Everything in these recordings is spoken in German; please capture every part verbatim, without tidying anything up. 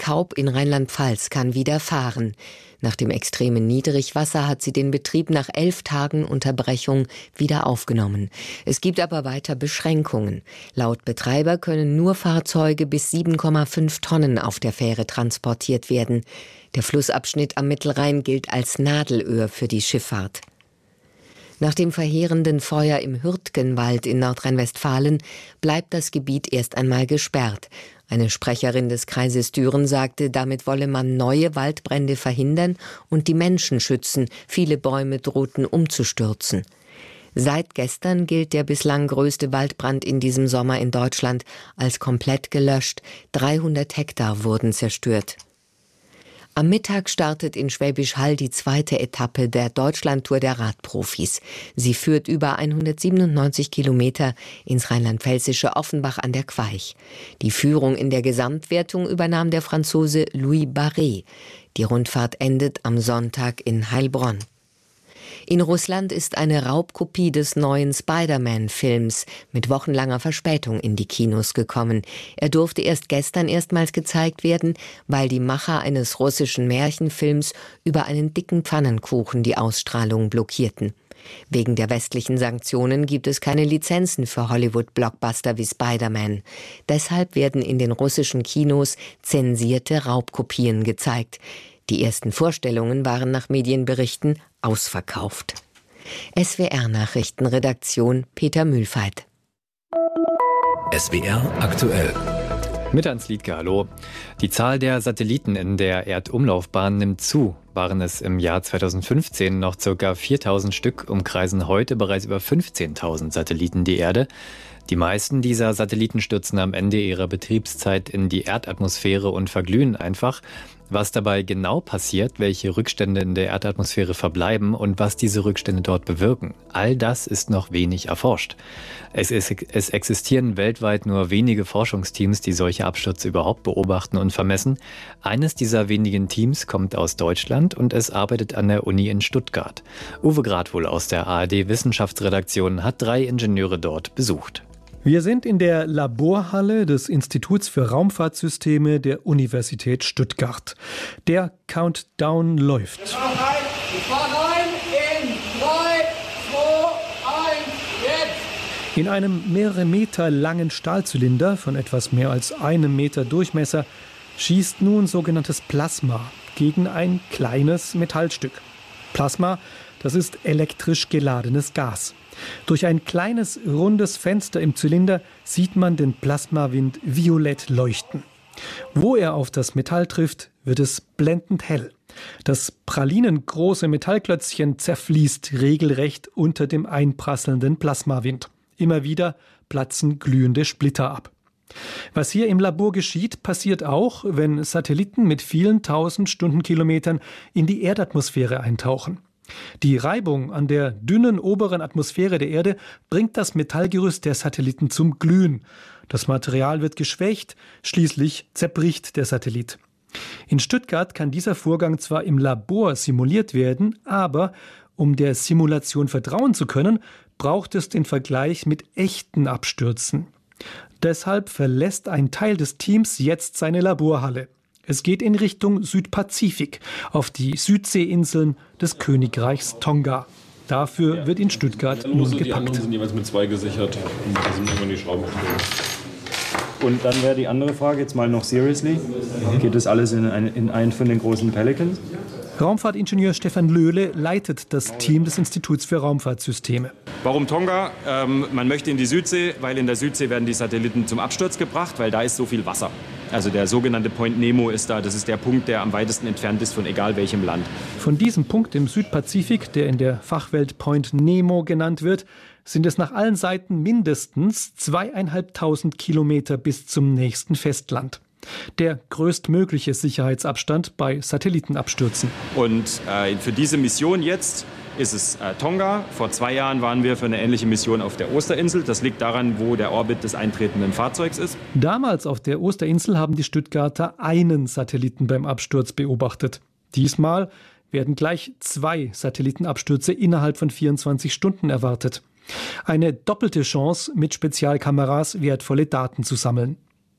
Kaub in Rheinland-Pfalz kann wieder fahren. Nach dem extremen Niedrigwasser hat sie den Betrieb nach elf Tagen Unterbrechung wieder aufgenommen. Es gibt aber weiter Beschränkungen. Laut Betreiber können nur Fahrzeuge bis sieben Komma fünf Tonnen auf der Fähre transportiert werden. Der Flussabschnitt am Mittelrhein gilt als Nadelöhr für die Schifffahrt. Nach dem verheerenden Feuer im Hürtgenwald in Nordrhein-Westfalen bleibt das Gebiet erst einmal gesperrt. Eine Sprecherin des Kreises Düren sagte, damit wolle man neue Waldbrände verhindern und die Menschen schützen. Viele Bäume drohten umzustürzen. Seit gestern gilt der bislang größte Waldbrand in diesem Sommer in Deutschland als komplett gelöscht. dreihundert Hektar wurden zerstört. Am Mittag startet in Schwäbisch Hall die zweite Etappe der Deutschlandtour der Radprofis. Sie führt über hundertsiebenundneunzig Kilometer ins rheinland-pfälzische Offenbach an der Queich. Die Führung in der Gesamtwertung übernahm der Franzose Louis Barret. Die Rundfahrt endet am Sonntag in Heilbronn. In Russland ist eine Raubkopie des neuen Spider-Man-Films mit wochenlanger Verspätung in die Kinos gekommen. Er durfte erst gestern erstmals gezeigt werden, weil die Macher eines russischen Märchenfilms über einen dicken Pfannenkuchen die Ausstrahlung blockierten. Wegen der westlichen Sanktionen gibt es keine Lizenzen für Hollywood-Blockbuster wie Spider-Man. Deshalb werden in den russischen Kinos zensierte Raubkopien gezeigt. Die ersten Vorstellungen waren nach Medienberichten ausverkauft. S W R-Nachrichtenredaktion Peter Mühlfeit. S W R aktuell. Mit Hans Liedke, hallo. Die Zahl der Satelliten in der Erdumlaufbahn nimmt zu. Waren es im Jahr zweitausendfünfzehn noch ca. viertausend Stück, umkreisen heute bereits über fünfzehntausend Satelliten die Erde. Die meisten dieser Satelliten stürzen am Ende ihrer Betriebszeit in die Erdatmosphäre und verglühen einfach. Was dabei genau passiert, welche Rückstände in der Erdatmosphäre verbleiben und was diese Rückstände dort bewirken, all das ist noch wenig erforscht. Es, ist, es existieren weltweit nur wenige Forschungsteams, die solche Abstürze überhaupt beobachten und vermessen. Eines dieser wenigen Teams kommt aus Deutschland und es arbeitet an der Uni in Stuttgart. Uwe Gradwohl aus der A R D-Wissenschaftsredaktion hat drei Ingenieure dort besucht. Wir sind in der Laborhalle des Instituts für Raumfahrtsysteme der Universität Stuttgart. Der Countdown läuft. Ich fahr rein, ich fahr rein in drei, zwei, eins, jetzt! In einem mehrere Meter langen Stahlzylinder von etwas mehr als einem Meter Durchmesser schießt nun sogenanntes Plasma gegen ein kleines Metallstück. Plasma, das ist elektrisch geladenes Gas. Durch ein kleines, rundes Fenster im Zylinder sieht man den Plasmawind violett leuchten. Wo er auf das Metall trifft, wird es blendend hell. Das pralinengroße Metallklötzchen zerfließt regelrecht unter dem einprasselnden Plasmawind. Immer wieder platzen glühende Splitter ab. Was hier im Labor geschieht, passiert auch, wenn Satelliten mit vielen tausend Stundenkilometern in die Erdatmosphäre eintauchen. Die Reibung an der dünnen oberen Atmosphäre der Erde bringt das Metallgerüst der Satelliten zum Glühen. Das Material wird geschwächt, schließlich zerbricht der Satellit. In Stuttgart kann dieser Vorgang zwar im Labor simuliert werden, aber um der Simulation vertrauen zu können, braucht es den Vergleich mit echten Abstürzen. Deshalb verlässt ein Teil des Teams jetzt seine Laborhalle. Es geht in Richtung Südpazifik, auf die Südseeinseln des Königreichs Tonga. Dafür wird in Stuttgart nun gepackt. Die anderen sind jeweils mit zwei gesichert. Und da sind irgendwann die Schrauben drin. Und dann wäre die andere Frage, jetzt mal noch seriously, geht das alles in, ein, in einen von den großen Pelicans? Raumfahrtingenieur Stefan Löhle leitet das Team des Instituts für Raumfahrtsysteme. Warum Tonga? Ähm, man möchte in die Südsee, weil in der Südsee werden die Satelliten zum Absturz gebracht, weil da ist so viel Wasser. Also der sogenannte Point Nemo ist da, das ist der Punkt, der am weitesten entfernt ist von egal welchem Land. Von diesem Punkt im Südpazifik, der in der Fachwelt Point Nemo genannt wird, sind es nach allen Seiten mindestens zweieinhalbtausend Kilometer bis zum nächsten Festland. Der größtmögliche Sicherheitsabstand bei Satellitenabstürzen. Und äh, für diese Mission jetzt ist es äh, Tonga. Vor zwei Jahren waren wir für eine ähnliche Mission auf der Osterinsel. Das liegt daran, wo der Orbit des eintretenden Fahrzeugs ist. Damals auf der Osterinsel haben die Stuttgarter einen Satelliten beim Absturz beobachtet. Diesmal werden gleich zwei Satellitenabstürze innerhalb von vierundzwanzig Stunden erwartet. Eine doppelte Chance, mit Spezialkameras wertvolle Daten zu sammeln.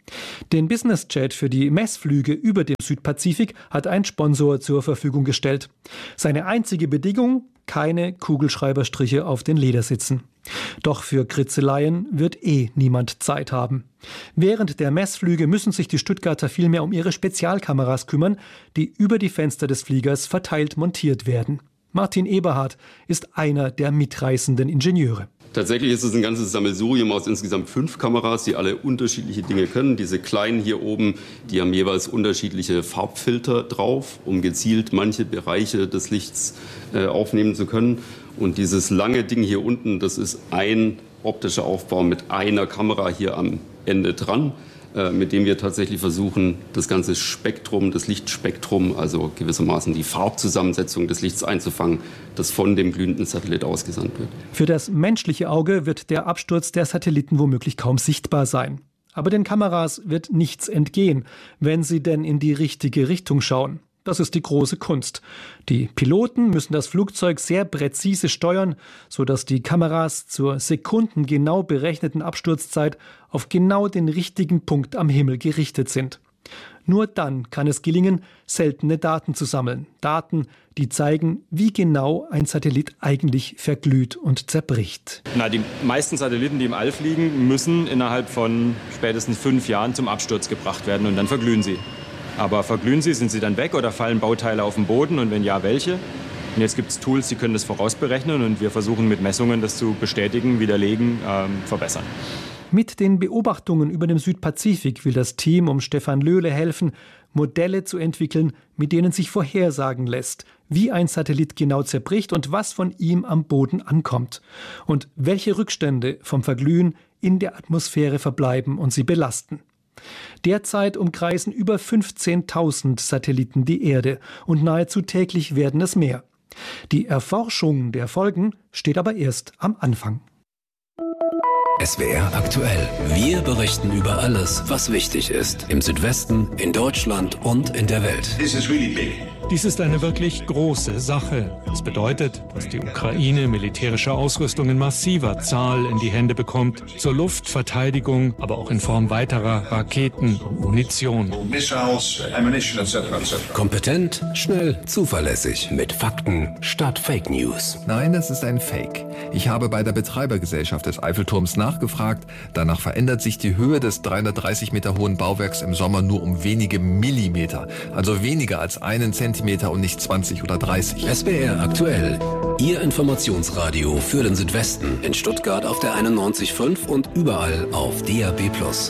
Den Business-Jet für die Messflüge über dem Südpazifik hat ein Sponsor zur Verfügung gestellt. Seine einzige Bedingung: keine Kugelschreiberstriche auf den Ledersitzen. Doch für Kritzeleien wird eh niemand Zeit haben. Während der Messflüge müssen sich die Stuttgarter vielmehr um ihre Spezialkameras kümmern, die über die Fenster des Fliegers verteilt montiert werden. Martin Eberhardt ist einer der mitreißenden Ingenieure. Tatsächlich ist es ein ganzes Sammelsurium aus insgesamt fünf Kameras, die alle unterschiedliche Dinge können. Diese kleinen hier oben, die haben jeweils unterschiedliche Farbfilter drauf, um gezielt manche Bereiche des Lichts äh, aufnehmen zu können. Und dieses lange Ding hier unten, das ist ein optischer Aufbau mit einer Kamera hier am Ende dran, äh, mit dem wir tatsächlich versuchen, das ganze Spektrum, das Lichtspektrum, also gewissermaßen die Farbzusammensetzung des Lichts einzufangen, das von dem glühenden Satellit ausgesandt wird. Für das menschliche Auge wird der Absturz der Satelliten womöglich kaum sichtbar sein. Aber den Kameras wird nichts entgehen, wenn sie denn in die richtige Richtung schauen. Das ist die große Kunst. Die Piloten müssen das Flugzeug sehr präzise steuern, sodass die Kameras zur sekundengenau berechneten Absturzzeit auf genau den richtigen Punkt am Himmel gerichtet sind. Nur dann kann es gelingen, seltene Daten zu sammeln. Daten, die zeigen, wie genau ein Satellit eigentlich verglüht und zerbricht. Na, die meisten Satelliten, die im All fliegen, müssen innerhalb von spätestens fünf Jahren zum Absturz gebracht werden und dann verglühen sie. Aber verglühen sie, sind sie dann weg oder fallen Bauteile auf den Boden und wenn ja, welche? Und jetzt gibt es Tools, die können das vorausberechnen und wir versuchen mit Messungen das zu bestätigen, widerlegen, ähm, verbessern. Mit den Beobachtungen über dem Südpazifik will das Team um Stefan Löhle helfen, Modelle zu entwickeln, mit denen sich vorhersagen lässt, wie ein Satellit genau zerbricht und was von ihm am Boden ankommt. Und welche Rückstände vom Verglühen in der Atmosphäre verbleiben und sie belasten. Derzeit umkreisen über fünfzehntausend Satelliten die Erde und nahezu täglich werden es mehr. Die Erforschung der Folgen steht aber erst am Anfang. S W R aktuell. Wir berichten über alles, was wichtig ist. Im Südwesten, in Deutschland und in der Welt. This is really big. Dies ist eine wirklich große Sache. Das bedeutet, dass die Ukraine militärische Ausrüstung in massiver Zahl in die Hände bekommt, zur Luftverteidigung, aber auch in Form weiterer Raketen und Munition. Missiles, ammunition, et cetera, et cetera. Kompetent, schnell, zuverlässig, mit Fakten statt Fake News. Nein, es ist ein Fake. Ich habe bei der Betreibergesellschaft des Eiffelturms nachgefragt. Danach verändert sich die Höhe des dreihundertdreißig Meter hohen Bauwerks im Sommer nur um wenige Millimeter. Also weniger als einen Zentimeter und nicht zwanzig oder dreißig. S W R aktuell. Ihr Informationsradio für den Südwesten. In Stuttgart auf der einundneunzig Komma fünf und überall auf D A B plus.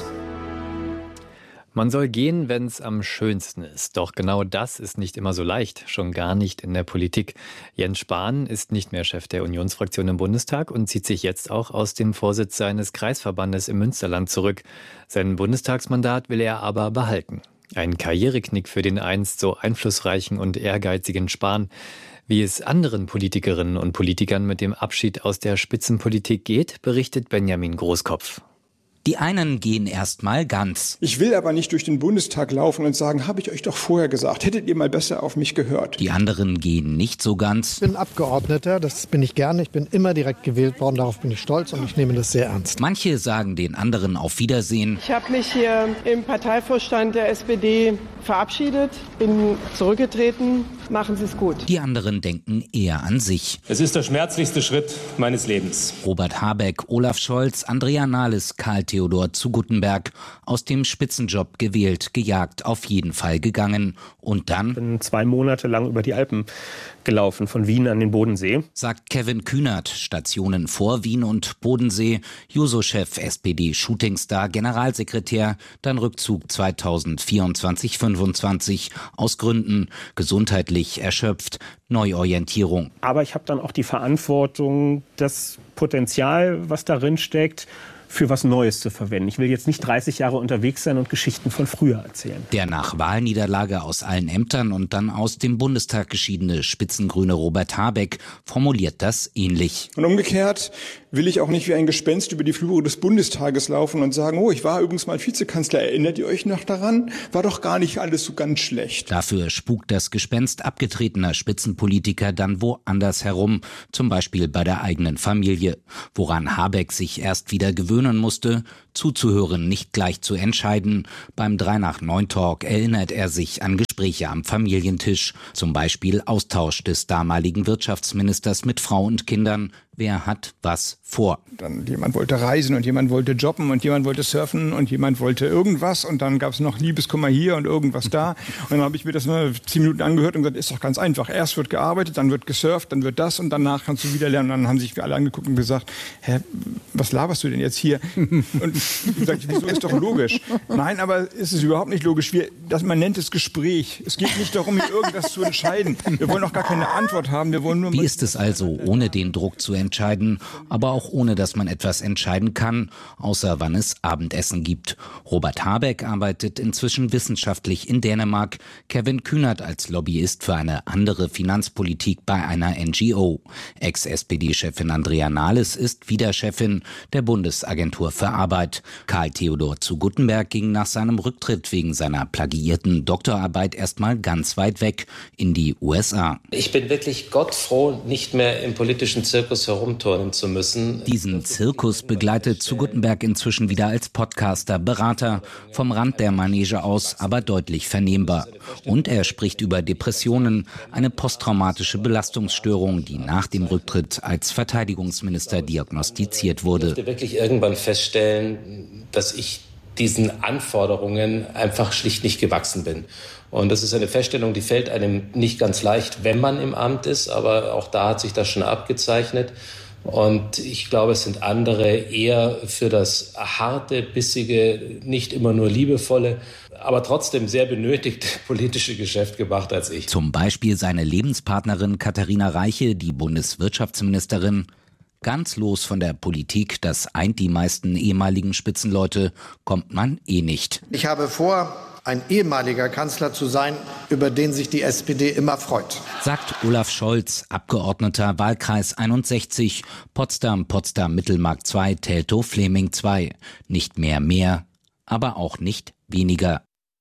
Man soll gehen, wenn es am schönsten ist. Doch genau das ist nicht immer so leicht, schon gar nicht in der Politik. Jens Spahn ist nicht mehr Chef der Unionsfraktion im Bundestag und zieht sich jetzt auch aus dem Vorsitz seines Kreisverbandes im Münsterland zurück. Sein Bundestagsmandat will er aber behalten. Ein Karriereknick für den einst so einflussreichen und ehrgeizigen Spahn. Wie es anderen Politikerinnen und Politikern mit dem Abschied aus der Spitzenpolitik geht, berichtet Benjamin Großkopf. Die einen gehen erstmal ganz. Ich will aber nicht durch den Bundestag laufen und sagen, habe ich euch doch vorher gesagt, hättet ihr mal besser auf mich gehört. Die anderen gehen nicht so ganz. Ich bin Abgeordneter, das bin ich gerne. Ich bin immer direkt gewählt worden, darauf bin ich stolz und ich nehme das sehr ernst. Manche sagen den anderen auf Wiedersehen. Ich habe mich hier im Parteivorstand der S P D verabschiedet, bin zurückgetreten. Machen Sie es gut. Die anderen denken eher an sich. Es ist der schmerzlichste Schritt meines Lebens. Robert Habeck, Olaf Scholz, Andrea Nahles, Karl Theodor zu Guttenberg. Aus dem Spitzenjob gewählt, gejagt, auf jeden Fall gegangen. Und dann? Ich bin zwei Monate lang über die Alpen gelaufen, von Wien an den Bodensee. Sagt Kevin Kühnert, Stationen vor Wien und Bodensee, Juso-Chef, S P D-Shootingstar, Generalsekretär, dann Rückzug zweitausendvierundzwanzig fünfundzwanzig, aus Gründen gesundheitlich erschöpft, Neuorientierung. Aber ich habe dann auch die Verantwortung, das Potenzial, was darin steckt, für was Neues zu verwenden. Ich will jetzt nicht dreißig Jahre unterwegs sein und Geschichten von früher erzählen. Der nach Wahlniederlage aus allen Ämtern und dann aus dem Bundestag geschiedene Spitzengrüne Robert Habeck formuliert das ähnlich. Und umgekehrt will ich auch nicht wie ein Gespenst über die Flure des Bundestages laufen und sagen, oh, ich war übrigens mal Vizekanzler, erinnert ihr euch noch daran? War doch gar nicht alles so ganz schlecht. Dafür spukt das Gespenst abgetretener Spitzenpolitiker dann woanders herum, zum Beispiel bei der eigenen Familie. Woran Habeck sich erst wieder gewöhnen musste, Zuzuhören, nicht gleich zu entscheiden. Beim drei nach neun Talk erinnert er sich an Gespräche am Familientisch. Zum Beispiel Austausch des damaligen Wirtschaftsministers mit Frau und Kindern. Wer hat was vor? Dann jemand wollte reisen und jemand wollte jobben und jemand wollte surfen und jemand wollte irgendwas und dann gab es noch Liebeskummer hier und irgendwas da. Und dann habe ich mir das nur zehn Minuten angehört und gesagt, ist doch ganz einfach. Erst wird gearbeitet, dann wird gesurft, dann wird das und danach kannst du wieder lernen. Und dann haben sich alle angeguckt und gesagt, hä, was laberst du denn jetzt hier? Und ich gesagt, wieso, ist doch logisch. Nein, aber es ist überhaupt nicht logisch. Wir, das, man nennt es Gespräch. Es geht nicht darum, hier irgendwas zu entscheiden. Wir wollen auch gar keine Antwort haben. Wir wollen nur Wie ist es also, ohne den Druck zu entscheiden, aber auch ohne, dass man etwas entscheiden kann, außer wann es Abendessen gibt? Robert Habeck arbeitet inzwischen wissenschaftlich in Dänemark, Kevin Kühnert als Lobbyist für eine andere Finanzpolitik bei einer N G O. Ex-S P D-Chefin Andrea Nahles ist wieder Chefin der Bundesagentur für Arbeit. Karl Theodor zu Guttenberg ging nach seinem Rücktritt wegen seiner plagiierten Doktorarbeit erstmal ganz weit weg in die U S A. Ich bin wirklich gottfroh, nicht mehr im politischen Zirkus herumturnen zu müssen. Diesen Zirkus begleitet zu Guttenberg inzwischen wieder als Podcaster, Berater, vom Rand der Manege aus, aber deutlich vernehmbar. Und er spricht über Depressionen, eine posttraumatische Belastungsstörung, die nach dem Rücktritt als Verteidigungsminister diagnostiziert wurde. Ich musste wirklich irgendwann feststellen, dass ich diesen Anforderungen einfach schlicht nicht gewachsen bin. Und das ist eine Feststellung, die fällt einem nicht ganz leicht, wenn man im Amt ist, aber auch da hat sich das schon abgezeichnet. Und ich glaube, es sind andere eher für das harte, bissige, nicht immer nur liebevolle, aber trotzdem sehr benötigte politische Geschäft gemacht als ich. Zum Beispiel seine Lebenspartnerin Katharina Reiche, die Bundeswirtschaftsministerin. Ganz los von der Politik, das eint die meisten ehemaligen Spitzenleute, kommt man eh nicht. Ich habe vor, ein ehemaliger Kanzler zu sein, über den sich die S P D immer freut. Sagt Olaf Scholz, Abgeordneter Wahlkreis einundsechzig, Potsdam, Potsdam-Mittelmark zwei, Teltow-Fleming zwei. Nicht mehr mehr, aber auch nicht weniger.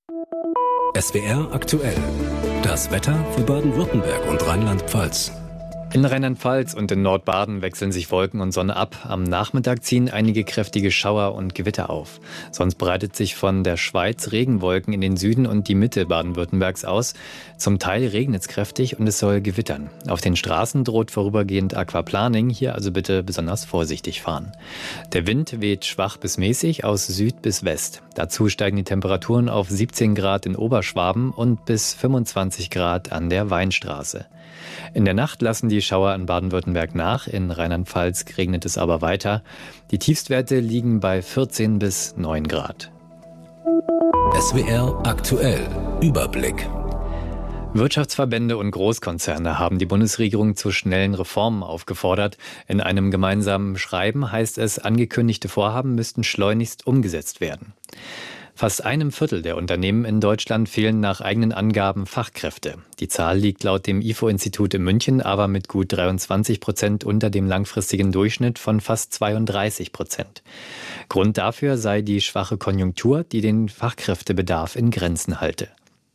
S W R aktuell. Das Wetter für Baden-Württemberg und Rheinland-Pfalz. In Rheinland-Pfalz und in Nordbaden wechseln sich Wolken und Sonne ab. Am Nachmittag ziehen einige kräftige Schauer und Gewitter auf. Sonst breitet sich von der Schweiz Regenwolken in den Süden und die Mitte Baden-Württembergs aus. Zum Teil regnet es kräftig und es soll gewittern. Auf den Straßen droht vorübergehend Aquaplaning. Hier also bitte besonders vorsichtig fahren. Der Wind weht schwach bis mäßig aus Süd bis West. Dazu steigen die Temperaturen auf siebzehn Grad in Oberschwaben und bis fünfundzwanzig Grad an der Weinstraße. In der Nacht lassen die Schauer in Baden-Württemberg nach, in Rheinland-Pfalz regnet es aber weiter. Die Tiefstwerte liegen bei vierzehn bis neun Grad. S W R aktuell. Überblick. Wirtschaftsverbände und Großkonzerne haben die Bundesregierung zu schnellen Reformen aufgefordert. In einem gemeinsamen Schreiben heißt es, angekündigte Vorhaben müssten schleunigst umgesetzt werden. Fast einem Viertel der Unternehmen in Deutschland fehlen nach eigenen Angaben Fachkräfte. Die Zahl liegt laut dem I F O-Institut in München aber mit gut dreiundzwanzig Prozent unter dem langfristigen Durchschnitt von fast zweiunddreißig Prozent. Grund dafür sei die schwache Konjunktur, die den Fachkräftebedarf in Grenzen halte.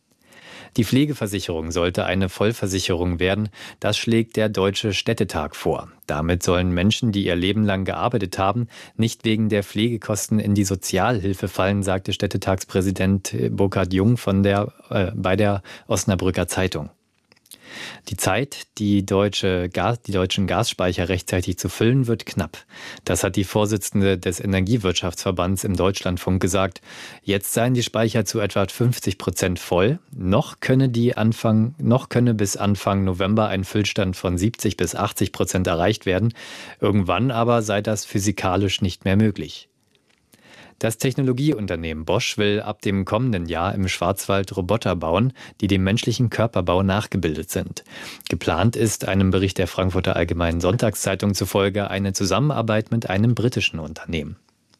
Die Pflegeversicherung sollte eine Vollversicherung werden. Das schlägt der Deutsche Städtetag vor. Damit sollen Menschen, die ihr Leben lang gearbeitet haben, nicht wegen der Pflegekosten in die Sozialhilfe fallen, sagte Städtetagspräsident Burkhard Jung von der, äh, bei der Osnabrücker Zeitung. Die Zeit, die, deutsche Gas, die deutschen Gasspeicher rechtzeitig zu füllen, wird knapp. Das hat die Vorsitzende des Energiewirtschaftsverbands im Deutschlandfunk gesagt. Jetzt seien die Speicher zu etwa fünfzig Prozent voll. Noch könne, die Anfang, noch könne bis Anfang November ein Füllstand von siebzig bis achtzig Prozent erreicht werden. Irgendwann aber sei das physikalisch nicht mehr möglich. Das Technologieunternehmen Bosch will ab dem kommenden Jahr im Schwarzwald Roboter bauen, die dem menschlichen Körperbau nachgebildet sind. Geplant ist, einem Bericht der Frankfurter Allgemeinen Sonntagszeitung zufolge, eine Zusammenarbeit mit einem britischen Unternehmen.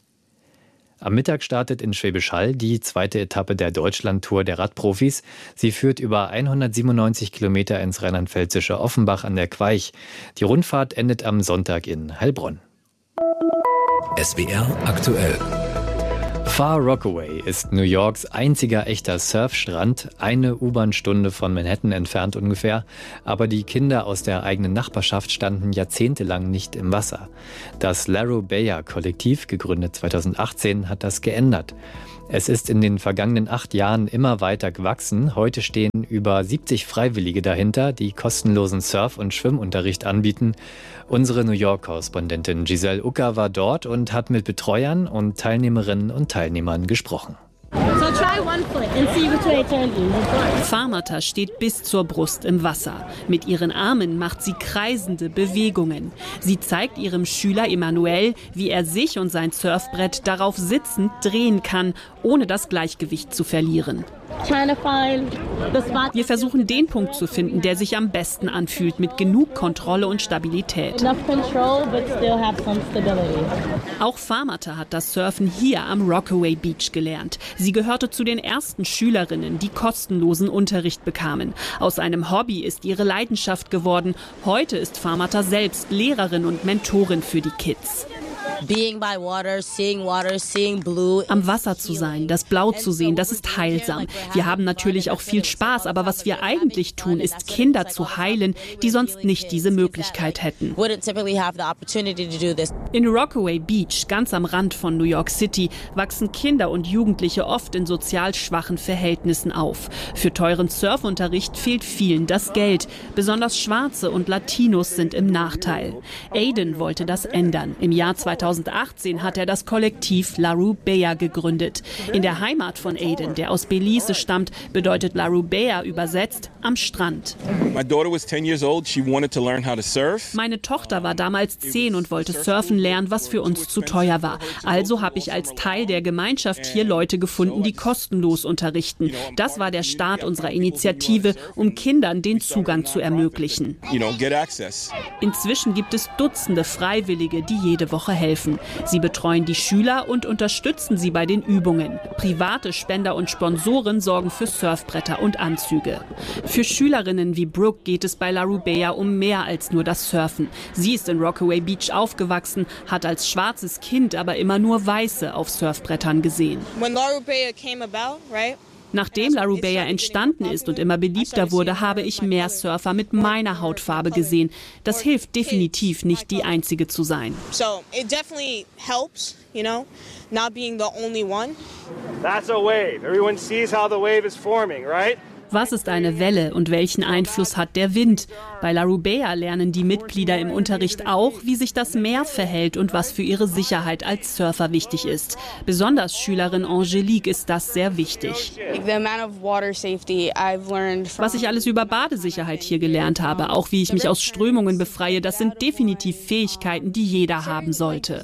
Am Mittag startet in Schwäbisch Hall die zweite Etappe der Deutschlandtour der Radprofis. Sie führt über hundertsiebenundneunzig Kilometer ins rheinland-pfälzische Offenbach an der Queich. Die Rundfahrt endet am Sonntag in Heilbronn. S W R aktuell. Far Rockaway ist New Yorks einziger echter Surfstrand, eine U-Bahn-Stunde von Manhattan entfernt ungefähr. Aber die Kinder aus der eigenen Nachbarschaft standen jahrzehntelang nicht im Wasser. Das Larrabea-Kollektiv, gegründet zweitausendachtzehn, hat das geändert. Es ist in den vergangenen acht Jahren immer weiter gewachsen. Heute stehen über siebzig Freiwillige dahinter, die kostenlosen Surf- und Schwimmunterricht anbieten. Unsere New York-Korrespondentin Giselle Ucker war dort und hat mit Betreuern und Teilnehmerinnen und Teilnehmern gesprochen. Farmata steht bis zur Brust im Wasser. Mit ihren Armen macht sie kreisende Bewegungen. Sie zeigt ihrem Schüler Emanuel, wie er sich und sein Surfbrett darauf sitzend drehen kann, ohne das Gleichgewicht zu verlieren. Wir versuchen, den Punkt zu finden, der sich am besten anfühlt, mit genug Kontrolle und Stabilität. Auch Farmata hat das Surfen hier am Rockaway Beach gelernt. Sie gehörte zu den ersten Schülerinnen, die kostenlosen Unterricht bekamen. Aus einem Hobby ist ihre Leidenschaft geworden. Heute ist Farmata selbst Lehrerin und Mentorin für die Kids. Am Wasser zu sein, das Blau zu sehen, das ist heilsam. Wir haben natürlich auch viel Spaß, aber was wir eigentlich tun, ist Kinder zu heilen, die sonst nicht diese Möglichkeit hätten. In Rockaway Beach, ganz am Rand von New York City, wachsen Kinder und Jugendliche oft in sozial schwachen Verhältnissen auf. Für teuren Surfunterricht fehlt vielen das Geld. Besonders Schwarze und Latinos sind im Nachteil. Aiden wollte das ändern. Im Jahr zweitausendachtzehn hat er das Kollektiv Larrabea gegründet. In der Heimat von Aiden, der aus Belize stammt, bedeutet Larrabea übersetzt am Strand. Meine Tochter war damals zehn und wollte surfen lernen, was für uns zu teuer war. Also habe ich als Teil der Gemeinschaft hier Leute gefunden, die kostenlos unterrichten. Das war der Start unserer Initiative, um Kindern den Zugang zu ermöglichen. Inzwischen gibt es Dutzende Freiwillige, die jede Woche helfen. Sie betreuen die Schüler und unterstützen sie bei den Übungen. Private Spender und Sponsoren sorgen für Surfbretter und Anzüge. Für Schülerinnen wie Brooke geht es bei Larrabea um mehr als nur das Surfen. Sie ist in Rockaway Beach aufgewachsen, hat als schwarzes Kind aber immer nur Weiße auf Surfbrettern gesehen. Nachdem Larrabea entstanden ist und immer beliebter wurde, habe ich mehr Surfer mit meiner Hautfarbe gesehen. Das hilft definitiv nicht, die Einzige zu sein. Was ist eine Welle und welchen Einfluss hat der Wind? Bei Larrabea lernen die Mitglieder im Unterricht auch, wie sich das Meer verhält und was für ihre Sicherheit als Surfer wichtig ist. Besonders Schülerin Angelique ist das sehr wichtig. Was ich alles über Badesicherheit hier gelernt habe, auch wie ich mich aus Strömungen befreie, das sind definitiv Fähigkeiten, die jeder haben sollte.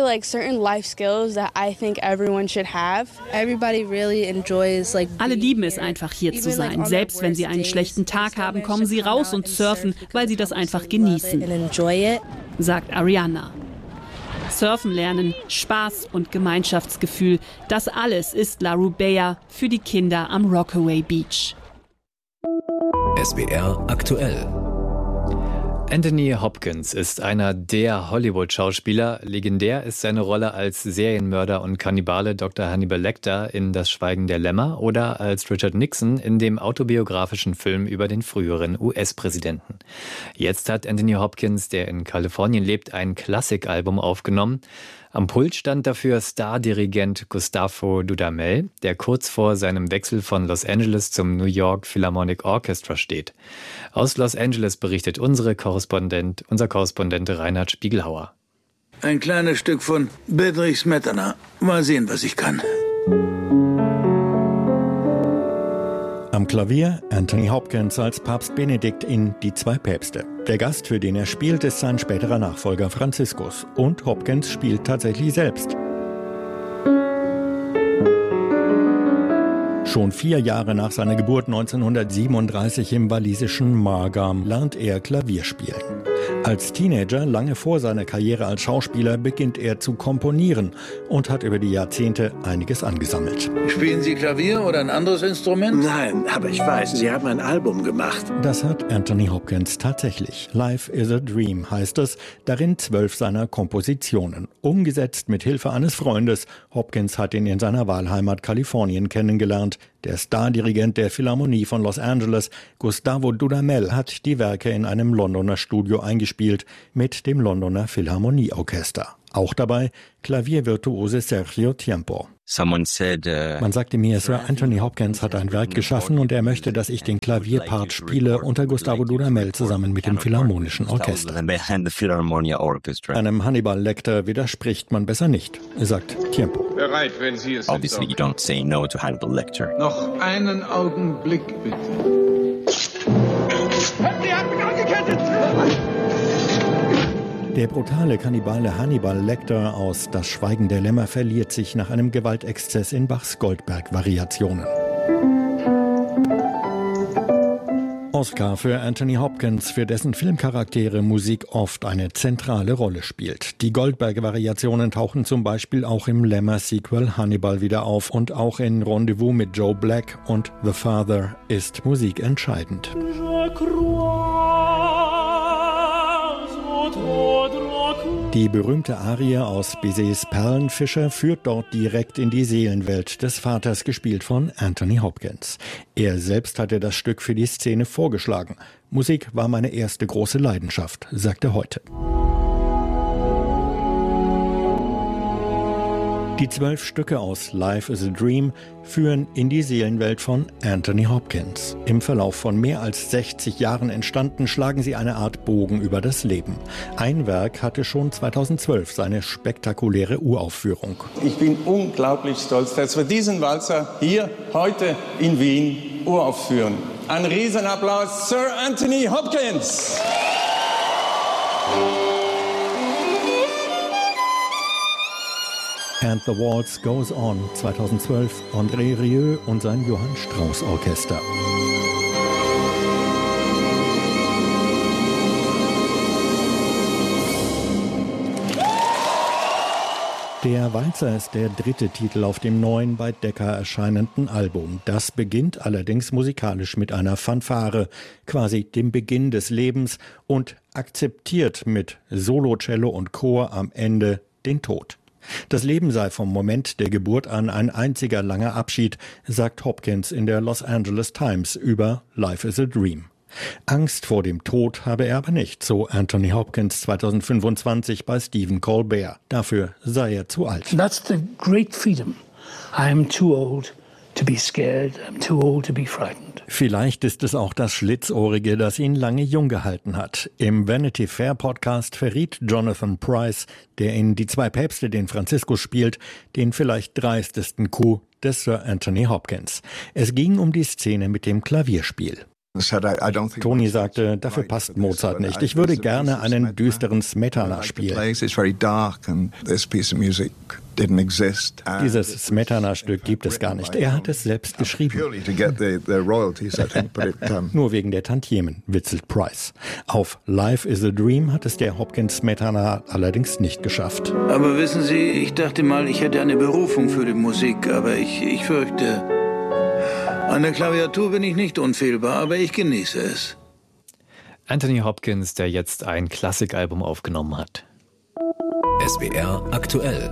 Alle lieben es einfach, hier zu sein. Selbst wenn sie einen schlechten Tag haben, kommen sie raus und surfen, weil sie das einfach genießen, sagt Ariana. Surfen lernen, Spaß und Gemeinschaftsgefühl, das alles ist Larrabea für die Kinder am Rockaway Beach. S W R aktuell. Anthony Hopkins ist einer der Hollywood-Schauspieler. Legendär ist seine Rolle als Serienmörder und Kannibale Doktor Hannibal Lecter in Das Schweigen der Lämmer oder als Richard Nixon in dem autobiografischen Film über den früheren U S-Präsidenten. Jetzt hat Anthony Hopkins, der in Kalifornien lebt, ein Klassikalbum aufgenommen. Am Pult stand dafür Stardirigent Gustavo Dudamel, der kurz vor seinem Wechsel von Los Angeles zum New York Philharmonic Orchestra steht. Aus Los Angeles berichtet unsere Korrespondent, unser Korrespondent Reinhard Spiegelhauer. Ein kleines Stück von Bedřich Smetana. Mal sehen, was ich kann. Am Klavier Anthony Hopkins als Papst Benedikt in Die zwei Päpste. Der Gast, für den er spielt, ist sein späterer Nachfolger Franziskus. Und Hopkins spielt tatsächlich selbst. Schon vier Jahre nach seiner Geburt neunzehnhundertsiebenunddreißig im walisischen Margam lernt er Klavier spielen. Als Teenager, lange vor seiner Karriere als Schauspieler, beginnt er zu komponieren und hat über die Jahrzehnte einiges angesammelt. Spielen Sie Klavier oder ein anderes Instrument? Nein, aber ich weiß, Sie haben ein Album gemacht. Das hat Anthony Hopkins tatsächlich. Life is a Dream heißt es, darin zwölf seiner Kompositionen. Umgesetzt mit Hilfe eines Freundes. Hopkins hat ihn in seiner Wahlheimat Kalifornien kennengelernt. Der Stardirigent der Philharmonie von Los Angeles, Gustavo Dudamel, hat die Werke in einem Londoner Studio eingespielt mit dem Londoner Philharmonieorchester. Auch dabei Klaviervirtuose Sergio Tiempo. Someone said, uh, Man sagte mir, Sir Anthony Hopkins hat ein Werk geschaffen und er möchte, dass ich den Klavierpart spiele unter Gustavo Dudamel zusammen mit dem Philharmonischen Orchester. Einem Hannibal Lecter widerspricht man besser nicht, sagt Tiempo. Bereit, wenn Sie es Obviously you don't say no to Hannibal Lecter. Noch einen Augenblick, bitte. Sie hat mich angekettet! Der brutale Kannibale Hannibal Lecter aus Das Schweigen der Lämmer verliert sich nach einem Gewaltexzess in Bachs Goldberg-Variationen. Oscar für Anthony Hopkins, für dessen Filmcharaktere Musik oft eine zentrale Rolle spielt. Die Goldberg-Variationen tauchen zum Beispiel auch im Lämmer-Sequel Hannibal wieder auf und auch in Rendezvous mit Joe Black und The Father ist Musik entscheidend. Die berühmte Arie aus Bizets Perlenfischer führt dort direkt in die Seelenwelt des Vaters, gespielt von Anthony Hopkins. Er selbst hatte das Stück für die Szene vorgeschlagen. Musik war meine erste große Leidenschaft, sagt er heute. Die zwölf Stücke aus Life is a Dream führen in die Seelenwelt von Anthony Hopkins. Im Verlauf von mehr als sechzig Jahren entstanden, schlagen sie eine Art Bogen über das Leben. Ein Werk hatte schon zweitausendzwölf seine spektakuläre Uraufführung. Ich bin unglaublich stolz, dass wir diesen Walzer hier heute in Wien uraufführen. Ein Riesenapplaus, Sir Anthony Hopkins! And the Waltz Goes On, zweitausendzwölf, André Rieu und sein Johann Strauss Orchester. Der Walzer ist der dritte Titel auf dem neuen, bei Decca erscheinenden Album. Das beginnt allerdings musikalisch mit einer Fanfare, quasi dem Beginn des Lebens, und akzeptiert mit Solo-Cello und Chor am Ende den Tod. Das Leben sei vom Moment der Geburt an ein einziger langer Abschied, sagt Hopkins in der Los Angeles Times über Life is a Dream. Angst vor dem Tod habe er aber nicht, so Anthony Hopkins zweitausendfünfundzwanzig bei Stephen Colbert. Dafür sei er zu alt. That's the great freedom. I am too old to be scared. I'm too old to be frightened. Vielleicht ist es auch das Schlitzohrige, das ihn lange jung gehalten hat. Im Vanity Fair Podcast verriet Jonathan Pryce, der in Die zwei Päpste den Franziskus spielt, den vielleicht dreistesten Coup des Sir Anthony Hopkins. Es ging um die Szene mit dem Klavierspiel. Tony sagte, dafür passt Mozart nicht. Ich würde gerne einen düsteren Smetana spielen. Dieses Smetana-Stück gibt es gar nicht. Er hat es selbst geschrieben. Nur wegen der Tantiemen, witzelt Pryce. Auf Life is a Dream hat es der Hopkins-Smetana allerdings nicht geschafft. Aber wissen Sie, ich dachte mal, ich hätte eine Berufung für die Musik, aber ich, ich fürchte... An der Klaviatur bin ich nicht unfehlbar, aber ich genieße es. Anthony Hopkins, der jetzt ein Klassikalbum aufgenommen hat. S W R aktuell.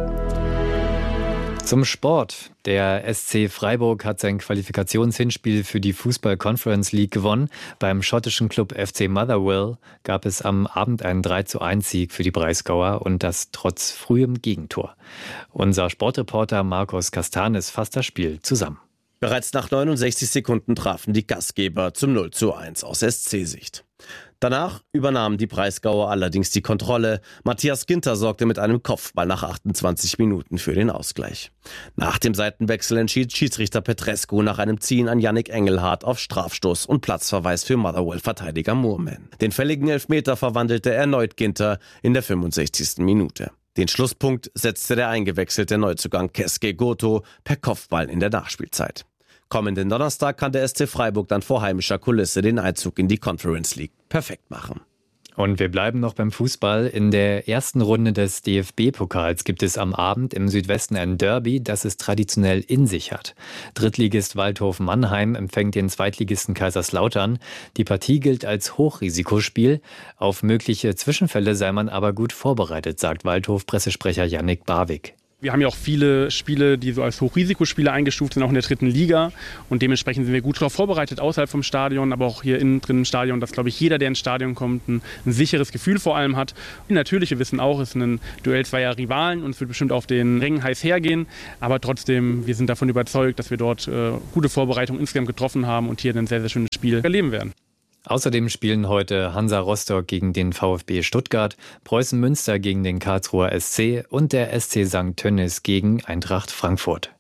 Zum Sport. Der S C Freiburg hat sein Qualifikationshinspiel für die Fußball-Conference League gewonnen. Beim schottischen Club F C Motherwell gab es am Abend einen drei zu eins Sieg für die Breisgauer und das trotz frühem Gegentor. Unser Sportreporter Markus Castanis fasst das Spiel zusammen. Bereits nach neunundsechzig Sekunden trafen die Gastgeber zum null zu eins aus S C-Sicht. Danach übernahmen die Breisgauer allerdings die Kontrolle. Matthias Ginter sorgte mit einem Kopfball nach achtundzwanzig Minuten für den Ausgleich. Nach dem Seitenwechsel entschied Schiedsrichter Petrescu nach einem Ziehen an Yannick Engelhardt auf Strafstoß und Platzverweis für Motherwell-Verteidiger Moorman. Den fälligen Elfmeter verwandelte erneut Ginter in der fünfundsechzigsten Minute. Den Schlusspunkt setzte der eingewechselte Neuzugang Keske Goto per Kopfball in der Nachspielzeit. Kommenden Donnerstag kann der S C Freiburg dann vor heimischer Kulisse den Einzug in die Conference League perfekt machen. Und wir bleiben noch beim Fußball. In der ersten Runde des D F B-Pokals gibt es am Abend im Südwesten ein Derby, das es traditionell in sich hat. Drittligist Waldhof Mannheim empfängt den Zweitligisten Kaiserslautern. Die Partie gilt als Hochrisikospiel. Auf mögliche Zwischenfälle sei man aber gut vorbereitet, sagt Waldhof-Pressesprecher Yannick Barwig. Wir haben ja auch viele Spiele, die so als Hochrisikospiele eingestuft sind, auch in der dritten Liga. Und dementsprechend sind wir gut darauf vorbereitet, außerhalb vom Stadion, aber auch hier innen drin im Stadion, dass, glaube ich, jeder, der ins Stadion kommt, ein, ein sicheres Gefühl vor allem hat. Und natürlich, wir wissen auch, es ist ein Duell zweier Rivalen und es wird bestimmt auf den Rängen heiß hergehen. Aber trotzdem, wir sind davon überzeugt, dass wir dort äh, gute Vorbereitungen insgesamt getroffen haben und hier ein sehr, sehr schönes Spiel erleben werden. Außerdem spielen heute Hansa Rostock gegen den VfB Stuttgart, Preußen Münster gegen den Karlsruher S C und der S C Sankt Tönnis gegen Eintracht Frankfurt.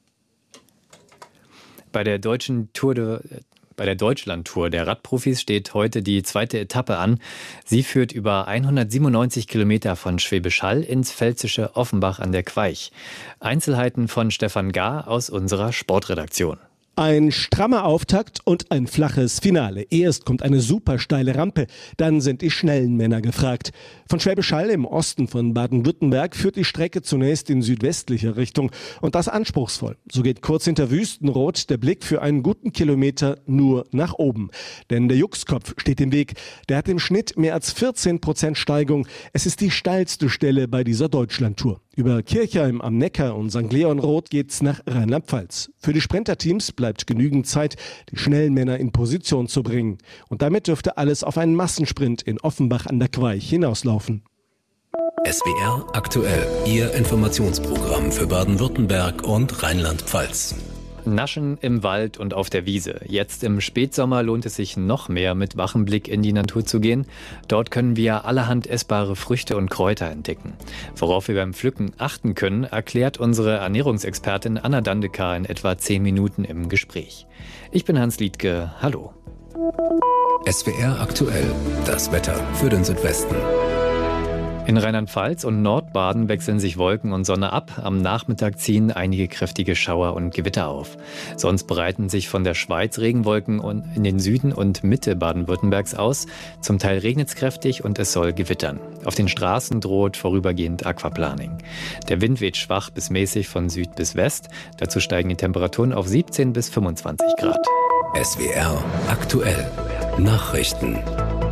Bei der deutschen Tour de, bei der Deutschlandtour der Radprofis steht heute die zweite Etappe an. Sie führt über hundertsiebenundneunzig Kilometer von Schwäbisch Hall ins pfälzische Offenbach an der Queich. Einzelheiten von Stefan Gahr aus unserer Sportredaktion. Ein strammer Auftakt und ein flaches Finale. Erst kommt eine super steile Rampe, dann sind die schnellen Männer gefragt. Von Schwäbisch Hall im Osten von Baden-Württemberg führt die Strecke zunächst in südwestlicher Richtung und das anspruchsvoll. So geht kurz hinter Wüstenrot der Blick für einen guten Kilometer nur nach oben. Denn der Juxkopf steht im Weg. Der hat im Schnitt mehr als vierzehn Prozent Steigung. Es ist die steilste Stelle bei dieser Deutschlandtour. Über Kirchheim am Neckar und Sankt Leonroth geht's nach Rheinland-Pfalz. Für die Sprinterteams bleibt genügend Zeit, die schnellen Männer in Position zu bringen. Und damit dürfte alles auf einen Massensprint in Offenbach an der Queich hinauslaufen. S W R aktuell, Ihr Informationsprogramm für Baden-Württemberg und Rheinland-Pfalz. Naschen im Wald und auf der Wiese. Jetzt im Spätsommer lohnt es sich noch mehr, mit wachem Blick in die Natur zu gehen. Dort können wir allerhand essbare Früchte und Kräuter entdecken. Worauf wir beim Pflücken achten können, erklärt unsere Ernährungsexpertin Anna Dandecker in etwa zehn Minuten im Gespräch. Ich bin Hans Liedtke. Hallo. S W R aktuell, das Wetter für den Südwesten. In Rheinland-Pfalz und Nordbaden wechseln sich Wolken und Sonne ab. Am Nachmittag ziehen einige kräftige Schauer und Gewitter auf. Sonst breiten sich von der Schweiz Regenwolken in den Süden und Mitte Baden-Württembergs aus. Zum Teil regnet es kräftig und es soll gewittern. Auf den Straßen droht vorübergehend Aquaplaning. Der Wind weht schwach bis mäßig von Süd bis West. Dazu steigen die Temperaturen auf siebzehn bis fünfundzwanzig Grad. S W R aktuell. Nachrichten.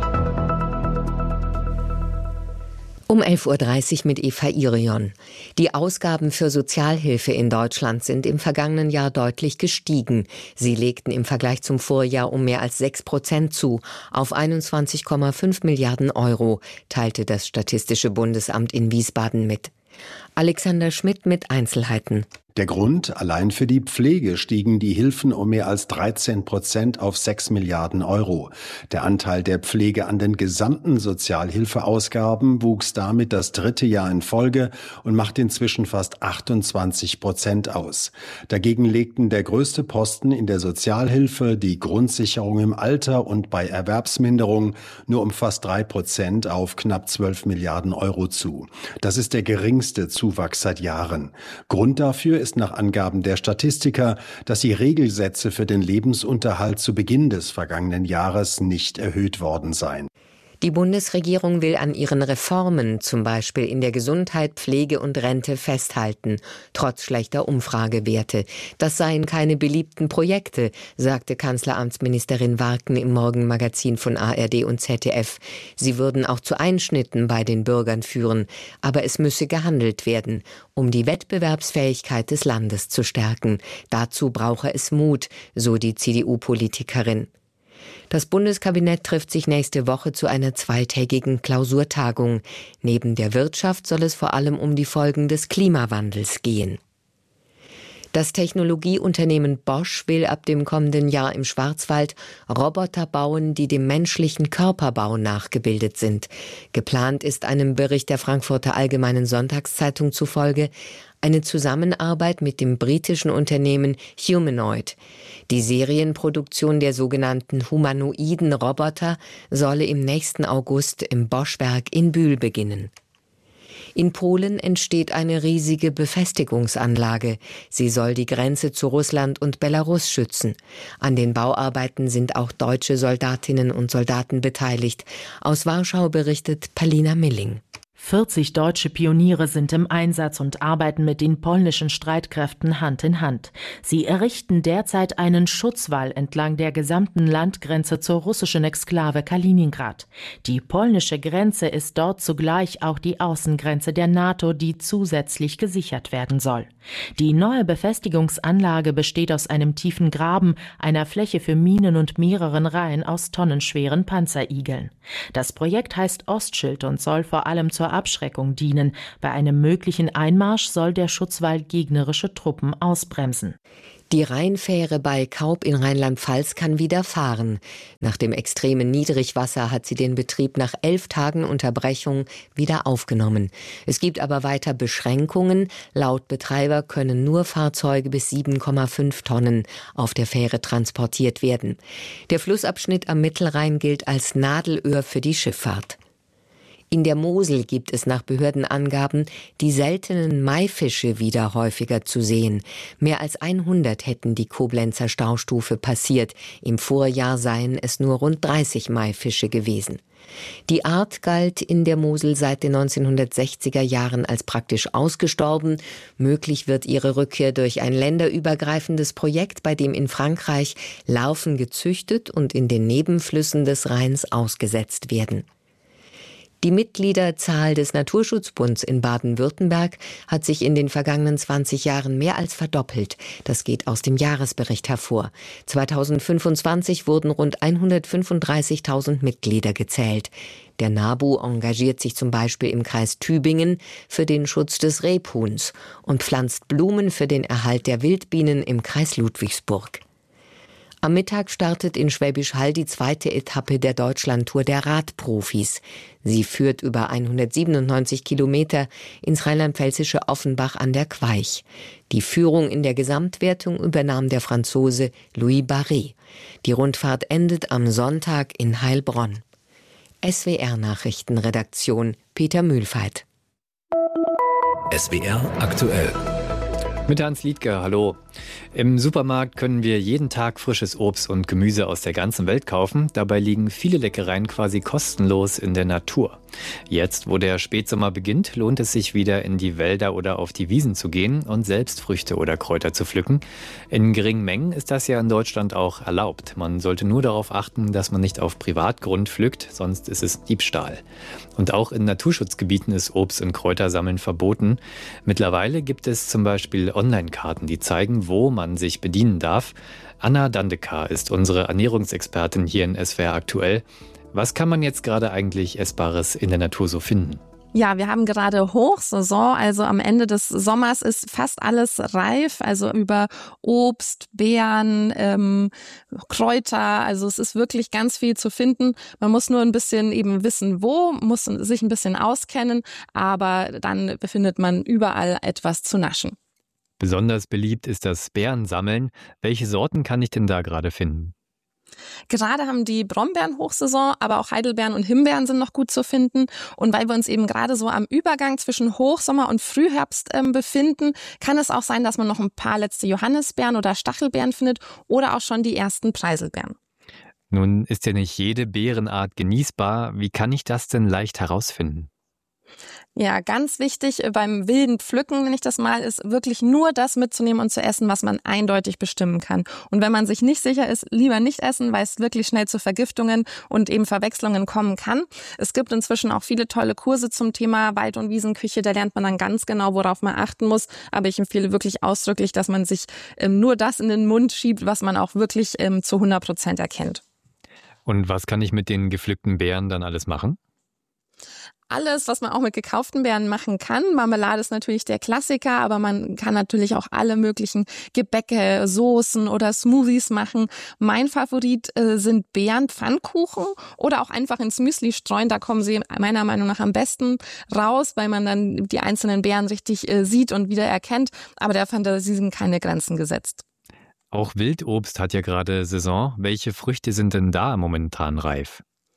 Um elf Uhr dreißig mit Eva Irion. Die Ausgaben für Sozialhilfe in Deutschland sind im vergangenen Jahr deutlich gestiegen. Sie legten im Vergleich zum Vorjahr um mehr als sechs Prozent zu, auf einundzwanzig Komma fünf Milliarden Euro, teilte das Statistische Bundesamt in Wiesbaden mit. Alexander Schmidt mit Einzelheiten. Der Grund, allein für die Pflege stiegen die Hilfen um mehr als dreizehn Prozent auf sechs Milliarden Euro. Der Anteil der Pflege an den gesamten Sozialhilfeausgaben wuchs damit das dritte Jahr in Folge und macht inzwischen fast achtundzwanzig Prozent aus. Dagegen legten der größte Posten in der Sozialhilfe, die Grundsicherung im Alter und bei Erwerbsminderung nur um fast drei Prozent auf knapp zwölf Milliarden Euro zu. Das ist der geringste Zuwachs seit Jahren. Grund dafür ist nach Angaben der Statistiker, dass die Regelsätze für den Lebensunterhalt zu Beginn des vergangenen Jahres nicht erhöht worden seien. Die Bundesregierung will an ihren Reformen, zum Beispiel in der Gesundheit, Pflege und Rente, festhalten, trotz schlechter Umfragewerte. Das seien keine beliebten Projekte, sagte Kanzleramtsministerin Warken im Morgenmagazin von A R D und Z D F. Sie würden auch zu Einschnitten bei den Bürgern führen, aber es müsse gehandelt werden, um die Wettbewerbsfähigkeit des Landes zu stärken. Dazu brauche es Mut, so die C D U-Politikerin. Das Bundeskabinett trifft sich nächste Woche zu einer zweitägigen Klausurtagung. Neben der Wirtschaft soll es vor allem um die Folgen des Klimawandels gehen. Das Technologieunternehmen Bosch will ab dem kommenden Jahr im Schwarzwald Roboter bauen, die dem menschlichen Körperbau nachgebildet sind. Geplant ist einem Bericht der Frankfurter Allgemeinen Sonntagszeitung zufolge eine Zusammenarbeit mit dem britischen Unternehmen Humanoid. Die Serienproduktion der sogenannten humanoiden Roboter solle im nächsten August im Bosch-Werk in Bühl beginnen. In Polen entsteht eine riesige Befestigungsanlage. Sie soll die Grenze zu Russland und Belarus schützen. An den Bauarbeiten sind auch deutsche Soldatinnen und Soldaten beteiligt. Aus Warschau berichtet Palina Milling. vierzig deutsche Pioniere sind im Einsatz und arbeiten mit den polnischen Streitkräften Hand in Hand. Sie errichten derzeit einen Schutzwall entlang der gesamten Landgrenze zur russischen Exklave Kaliningrad. Die polnische Grenze ist dort zugleich auch die Außengrenze der NATO, die zusätzlich gesichert werden soll. Die neue Befestigungsanlage besteht aus einem tiefen Graben, einer Fläche für Minen und mehreren Reihen aus tonnenschweren Panzerigeln. Das Projekt heißt Ostschild und soll vor allem zur Abschreckung dienen. Bei einem möglichen Einmarsch soll der Schutzwall gegnerische Truppen ausbremsen. Die Rheinfähre bei Kaub in Rheinland-Pfalz kann wieder fahren. Nach dem extremen Niedrigwasser hat sie den Betrieb nach elf Tagen Unterbrechung wieder aufgenommen. Es gibt aber weiter Beschränkungen. Laut Betreiber können nur Fahrzeuge bis sieben Komma fünf Tonnen auf der Fähre transportiert werden. Der Flussabschnitt am Mittelrhein gilt als Nadelöhr für die Schifffahrt. In der Mosel gibt es nach Behördenangaben die seltenen Maifische wieder häufiger zu sehen. Mehr als hundert hätten die Koblenzer Staustufe passiert. Im Vorjahr seien es nur rund dreißig Maifische gewesen. Die Art galt in der Mosel seit den neunzehnhundertsechziger Jahren als praktisch ausgestorben. Möglich wird ihre Rückkehr durch ein länderübergreifendes Projekt, bei dem in Frankreich Larven gezüchtet und in den Nebenflüssen des Rheins ausgesetzt werden. Die Mitgliederzahl des Naturschutzbunds in Baden-Württemberg hat sich in den vergangenen zwanzig Jahren mehr als verdoppelt. Das geht aus dem Jahresbericht hervor. zweitausendfünfundzwanzig wurden rund hundertfünfunddreißigtausend Mitglieder gezählt. Der NABU engagiert sich zum Beispiel im Kreis Tübingen für den Schutz des Rebhuhns und pflanzt Blumen für den Erhalt der Wildbienen im Kreis Ludwigsburg. Am Mittag startet in Schwäbisch Hall die zweite Etappe der Deutschlandtour der Radprofis. Sie führt über hundertsiebenundneunzig Kilometer ins rheinland-pfälzische Offenbach an der Queich. Die Führung in der Gesamtwertung übernahm der Franzose Louis Barré. Die Rundfahrt endet am Sonntag in Heilbronn. S W R-Nachrichtenredaktion Peter Mühlfeit. S W R aktuell. Mit Hans Liedger, hallo. Im Supermarkt können wir jeden Tag frisches Obst und Gemüse aus der ganzen Welt kaufen. Dabei liegen viele Leckereien quasi kostenlos in der Natur. Jetzt, wo der Spätsommer beginnt, lohnt es sich wieder in die Wälder oder auf die Wiesen zu gehen und selbst Früchte oder Kräuter zu pflücken. In geringen Mengen ist das ja in Deutschland auch erlaubt. Man sollte nur darauf achten, dass man nicht auf Privatgrund pflückt, sonst ist es Diebstahl. Und auch in Naturschutzgebieten ist Obst- und Kräutersammeln verboten. Mittlerweile gibt es zum Beispiel Online-Karten, die zeigen, wo man sich bedienen darf. Anna Dandekar ist unsere Ernährungsexpertin hier in S W R aktuell. Was kann man jetzt gerade eigentlich Essbares in der Natur so finden? Ja, wir haben gerade Hochsaison, also am Ende des Sommers ist fast alles reif, also über Obst, Beeren, ähm, Kräuter, also es ist wirklich ganz viel zu finden. Man muss nur ein bisschen eben wissen, wo, muss sich ein bisschen auskennen, aber dann befindet man überall etwas zu naschen. Besonders beliebt ist das Beerensammeln. Welche Sorten kann ich denn da gerade finden? Gerade haben die Brombeeren Hochsaison, aber auch Heidelbeeren und Himbeeren sind noch gut zu finden. Und weil wir uns eben gerade so am Übergang zwischen Hochsommer und Frühherbst ähm, befinden, kann es auch sein, dass man noch ein paar letzte Johannisbeeren oder Stachelbeeren findet oder auch schon die ersten Preiselbeeren. Nun ist ja nicht jede Beerenart genießbar. Wie kann ich das denn leicht herausfinden? Ja, ganz wichtig beim wilden Pflücken, nenne ich das mal, ist wirklich nur das mitzunehmen und zu essen, was man eindeutig bestimmen kann. Und wenn man sich nicht sicher ist, lieber nicht essen, weil es wirklich schnell zu Vergiftungen und eben Verwechslungen kommen kann. Es gibt inzwischen auch viele tolle Kurse zum Thema Wald- und Wiesenküche. Da lernt man dann ganz genau, worauf man achten muss. Aber ich empfehle wirklich ausdrücklich, dass man sich ähm, nur das in den Mund schiebt, was man auch wirklich ähm, zu hundert Prozent erkennt. Und was kann ich mit den gepflückten Beeren dann alles machen? Alles, was man auch mit gekauften Beeren machen kann. Marmelade ist natürlich der Klassiker, aber man kann natürlich auch alle möglichen Gebäcke, Soßen oder Smoothies machen. Mein Favorit äh, sind Beerenpfannkuchen oder auch einfach ins Müsli streuen. Da kommen sie meiner Meinung nach am besten raus, weil man dann die einzelnen Beeren richtig äh, sieht und wieder erkennt. Aber der Fantasie sind keine Grenzen gesetzt. Auch Wildobst hat ja gerade Saison. Welche Früchte sind denn da momentan reif?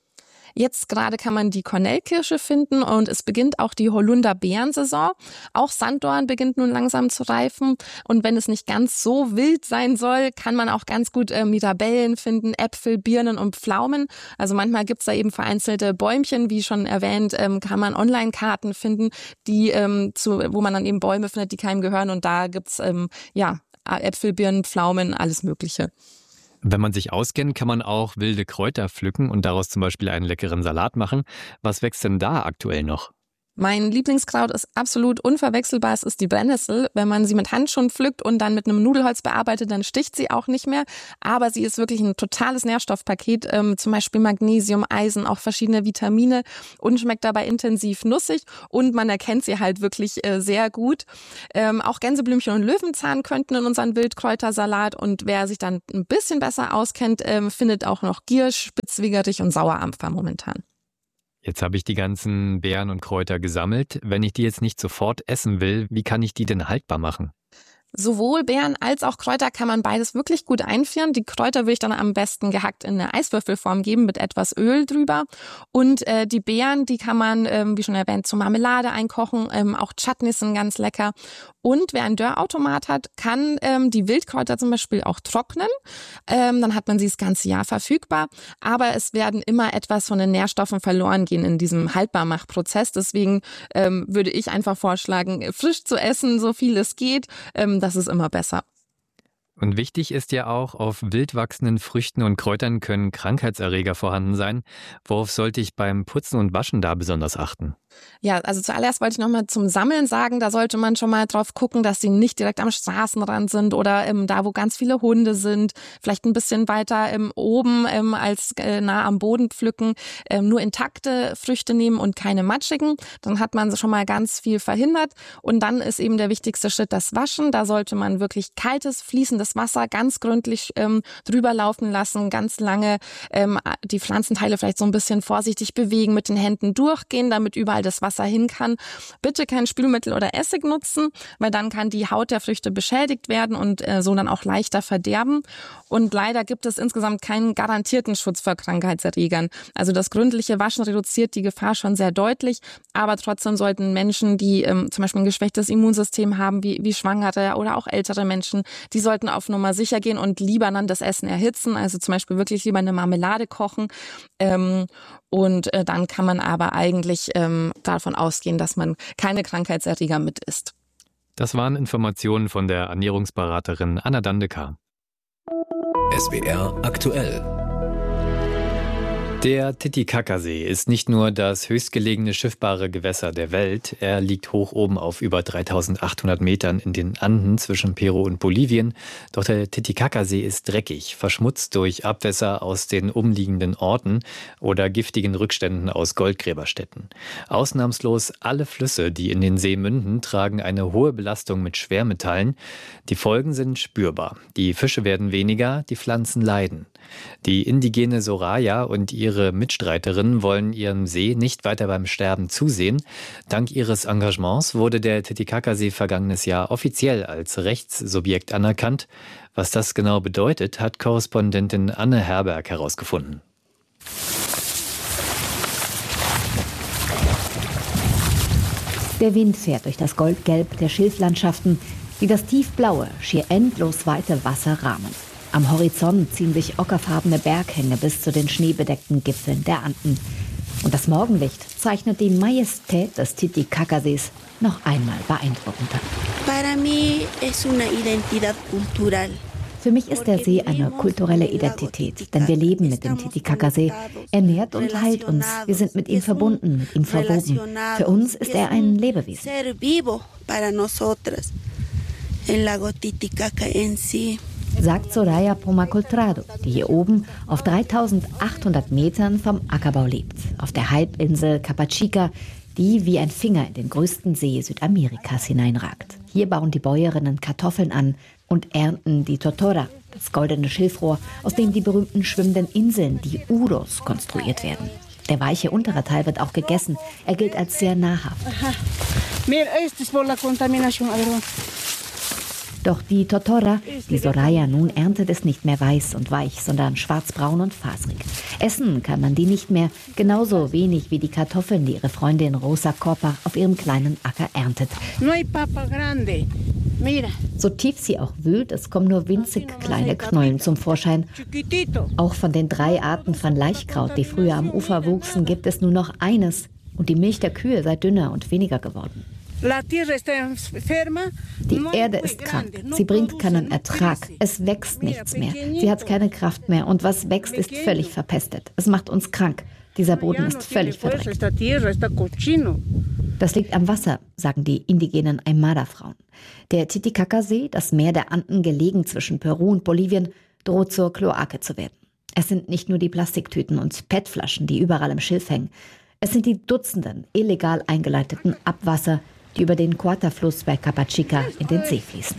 Jetzt gerade kann man die Kornelkirsche finden und es beginnt auch die Holunder-Beerensaison. Auch Sanddorn beginnt nun langsam zu reifen. Und wenn es nicht ganz so wild sein soll, kann man auch ganz gut äh, Mirabellen finden, Äpfel, Birnen und Pflaumen. Also manchmal gibt's da eben vereinzelte Bäumchen, wie schon erwähnt, ähm, kann man Online-Karten finden, die ähm, zu, wo man dann eben Bäume findet, die keinem gehören. Und da gibt's ähm, ja Äpfel, Birnen, Pflaumen, alles Mögliche. Wenn man sich auskennt, kann man auch wilde Kräuter pflücken und daraus zum Beispiel einen leckeren Salat machen. Was wächst denn da aktuell noch? Mein Lieblingskraut ist absolut unverwechselbar. Es ist die Brennnessel. Wenn man sie mit Handschuhen pflückt und dann mit einem Nudelholz bearbeitet, dann sticht sie auch nicht mehr. Aber sie ist wirklich ein totales Nährstoffpaket. Ähm, zum Beispiel Magnesium, Eisen, auch verschiedene Vitamine und schmeckt dabei intensiv nussig. Und man erkennt sie halt wirklich äh, sehr gut. Ähm, auch Gänseblümchen und Löwenzahn könnten in unseren Wildkräutersalat. Und wer sich dann ein bisschen besser auskennt, ähm, findet auch noch Giersch, Spitzwegerich und Sauerampfer momentan. Jetzt habe ich die ganzen Beeren und Kräuter gesammelt. Wenn ich die jetzt nicht sofort essen will, wie kann ich die denn haltbar machen? Sowohl Beeren als auch Kräuter kann man beides wirklich gut einfrieren. Die Kräuter würde ich dann am besten gehackt in eine Eiswürfelform geben mit etwas Öl drüber. Und äh, die Beeren, die kann man, ähm, wie schon erwähnt, zur Marmelade einkochen. Ähm, auch Chutneys sind ganz lecker. Und wer einen Dörrautomat hat, kann ähm, die Wildkräuter zum Beispiel auch trocknen. Ähm, dann hat man sie das ganze Jahr verfügbar. Aber es werden immer etwas von den Nährstoffen verloren gehen in diesem Haltbarmachprozess. Deswegen ähm, würde ich einfach vorschlagen, frisch zu essen, so viel es geht. Ähm, das ist immer besser. Und wichtig ist ja auch, auf wild wachsenden Früchten und Kräutern können Krankheitserreger vorhanden sein. Worauf sollte ich beim Putzen und Waschen da besonders achten? Ja, also zuallererst wollte ich nochmal zum Sammeln sagen, da sollte man schon mal drauf gucken, dass sie nicht direkt am Straßenrand sind oder ähm, da, wo ganz viele Hunde sind, vielleicht ein bisschen weiter ähm, oben ähm, als äh, nah am Boden pflücken, ähm, nur intakte Früchte nehmen und keine matschigen. Dann hat man schon mal ganz viel verhindert. Und dann ist eben der wichtigste Schritt das Waschen. Da sollte man wirklich kaltes, fließendes Wasser ganz gründlich ähm, drüber laufen lassen, ganz lange ähm, die Pflanzenteile vielleicht so ein bisschen vorsichtig bewegen, mit den Händen durchgehen, damit überall das Wasser hin kann. Bitte kein Spülmittel oder Essig nutzen, weil dann kann die Haut der Früchte beschädigt werden und äh, so dann auch leichter verderben. Und leider gibt es insgesamt keinen garantierten Schutz vor Krankheitserregern. Also das gründliche Waschen reduziert die Gefahr schon sehr deutlich, aber trotzdem sollten Menschen, die ähm, zum Beispiel ein geschwächtes Immunsystem haben, wie, wie Schwangere oder auch ältere Menschen, die sollten auf Nummer sicher gehen und lieber dann das Essen erhitzen, also zum Beispiel wirklich lieber eine Marmelade kochen. Ähm, und äh, dann kann man aber eigentlich ähm, davon ausgehen, dass man keine Krankheitserreger mit isst. Das waren Informationen von der Ernährungsberaterin Anna Dandecker. S W R aktuell. Der Titicacasee ist nicht nur das höchstgelegene schiffbare Gewässer der Welt. Er liegt hoch oben auf über dreitausendachthundert Metern in den Anden zwischen Peru und Bolivien. Doch der Titicacasee ist dreckig, verschmutzt durch Abwässer aus den umliegenden Orten oder giftigen Rückständen aus Goldgräberstätten. Ausnahmslos alle Flüsse, die in den See münden, tragen eine hohe Belastung mit Schwermetallen. Die Folgen sind spürbar. Die Fische werden weniger, die Pflanzen leiden. Die indigene Soraya und ihre Mitstreiterinnen wollen ihrem See nicht weiter beim Sterben zusehen. Dank ihres Engagements wurde der Titicacasee vergangenes Jahr offiziell als Rechtssubjekt anerkannt. Was das genau bedeutet, hat Korrespondentin Anne Herberg herausgefunden. Der Wind fährt durch das Goldgelb der Schilflandschaften, die das tiefblaue, schier endlos weite Wasser rahmen. Am Horizont ziehen sich ockerfarbene Berghänge bis zu den schneebedeckten Gipfeln der Anden. Und das Morgenlicht zeichnet die Majestät des Titicacasees noch einmal beeindruckender. Für mich ist der See eine kulturelle Identität, denn wir leben mit dem Titicacasee. Er nährt und heilt uns. Wir sind mit ihm verbunden, mit ihm verwoben. Für uns ist er ein Lebewesen. Sagt Soraya Pomacoltrado, die hier oben auf dreitausendachthundert Metern vom Ackerbau lebt, auf der Halbinsel Capachica, die wie ein Finger in den größten See Südamerikas hineinragt. Hier bauen die Bäuerinnen Kartoffeln an und ernten die Totora, das goldene Schilfrohr, aus dem die berühmten schwimmenden Inseln, die Uros, konstruiert werden. Der weiche untere Teil wird auch gegessen. Er gilt als sehr nahrhaft. Doch die Totora, die Soraya nun erntet, ist nicht mehr weiß und weich, sondern schwarzbraun und faserig. Essen kann man die nicht mehr, genauso wenig wie die Kartoffeln, die ihre Freundin Rosa Corpa auf ihrem kleinen Acker erntet. So tief sie auch wühlt, es kommen nur winzig kleine Knollen zum Vorschein. Auch von den drei Arten von Laichkraut, die früher am Ufer wuchsen, gibt es nur noch eines. Und die Milch der Kühe sei dünner und weniger geworden. Die Erde ist krank. Sie bringt keinen Ertrag. Es wächst nichts mehr. Sie hat keine Kraft mehr. Und was wächst, ist völlig verpestet. Es macht uns krank. Dieser Boden ist völlig verdreckt. Das liegt am Wasser, sagen die indigenen Aymara-Frauen. Der Titicaca-See, das Meer der Anden gelegen zwischen Peru und Bolivien, droht zur Kloake zu werden. Es sind nicht nur die Plastiktüten und P E T-Flaschen, die überall im Schilf hängen. Es sind die Dutzenden illegal eingeleiteten Abwasser, die über den Coata-Fluss bei Capachica in den See fließen.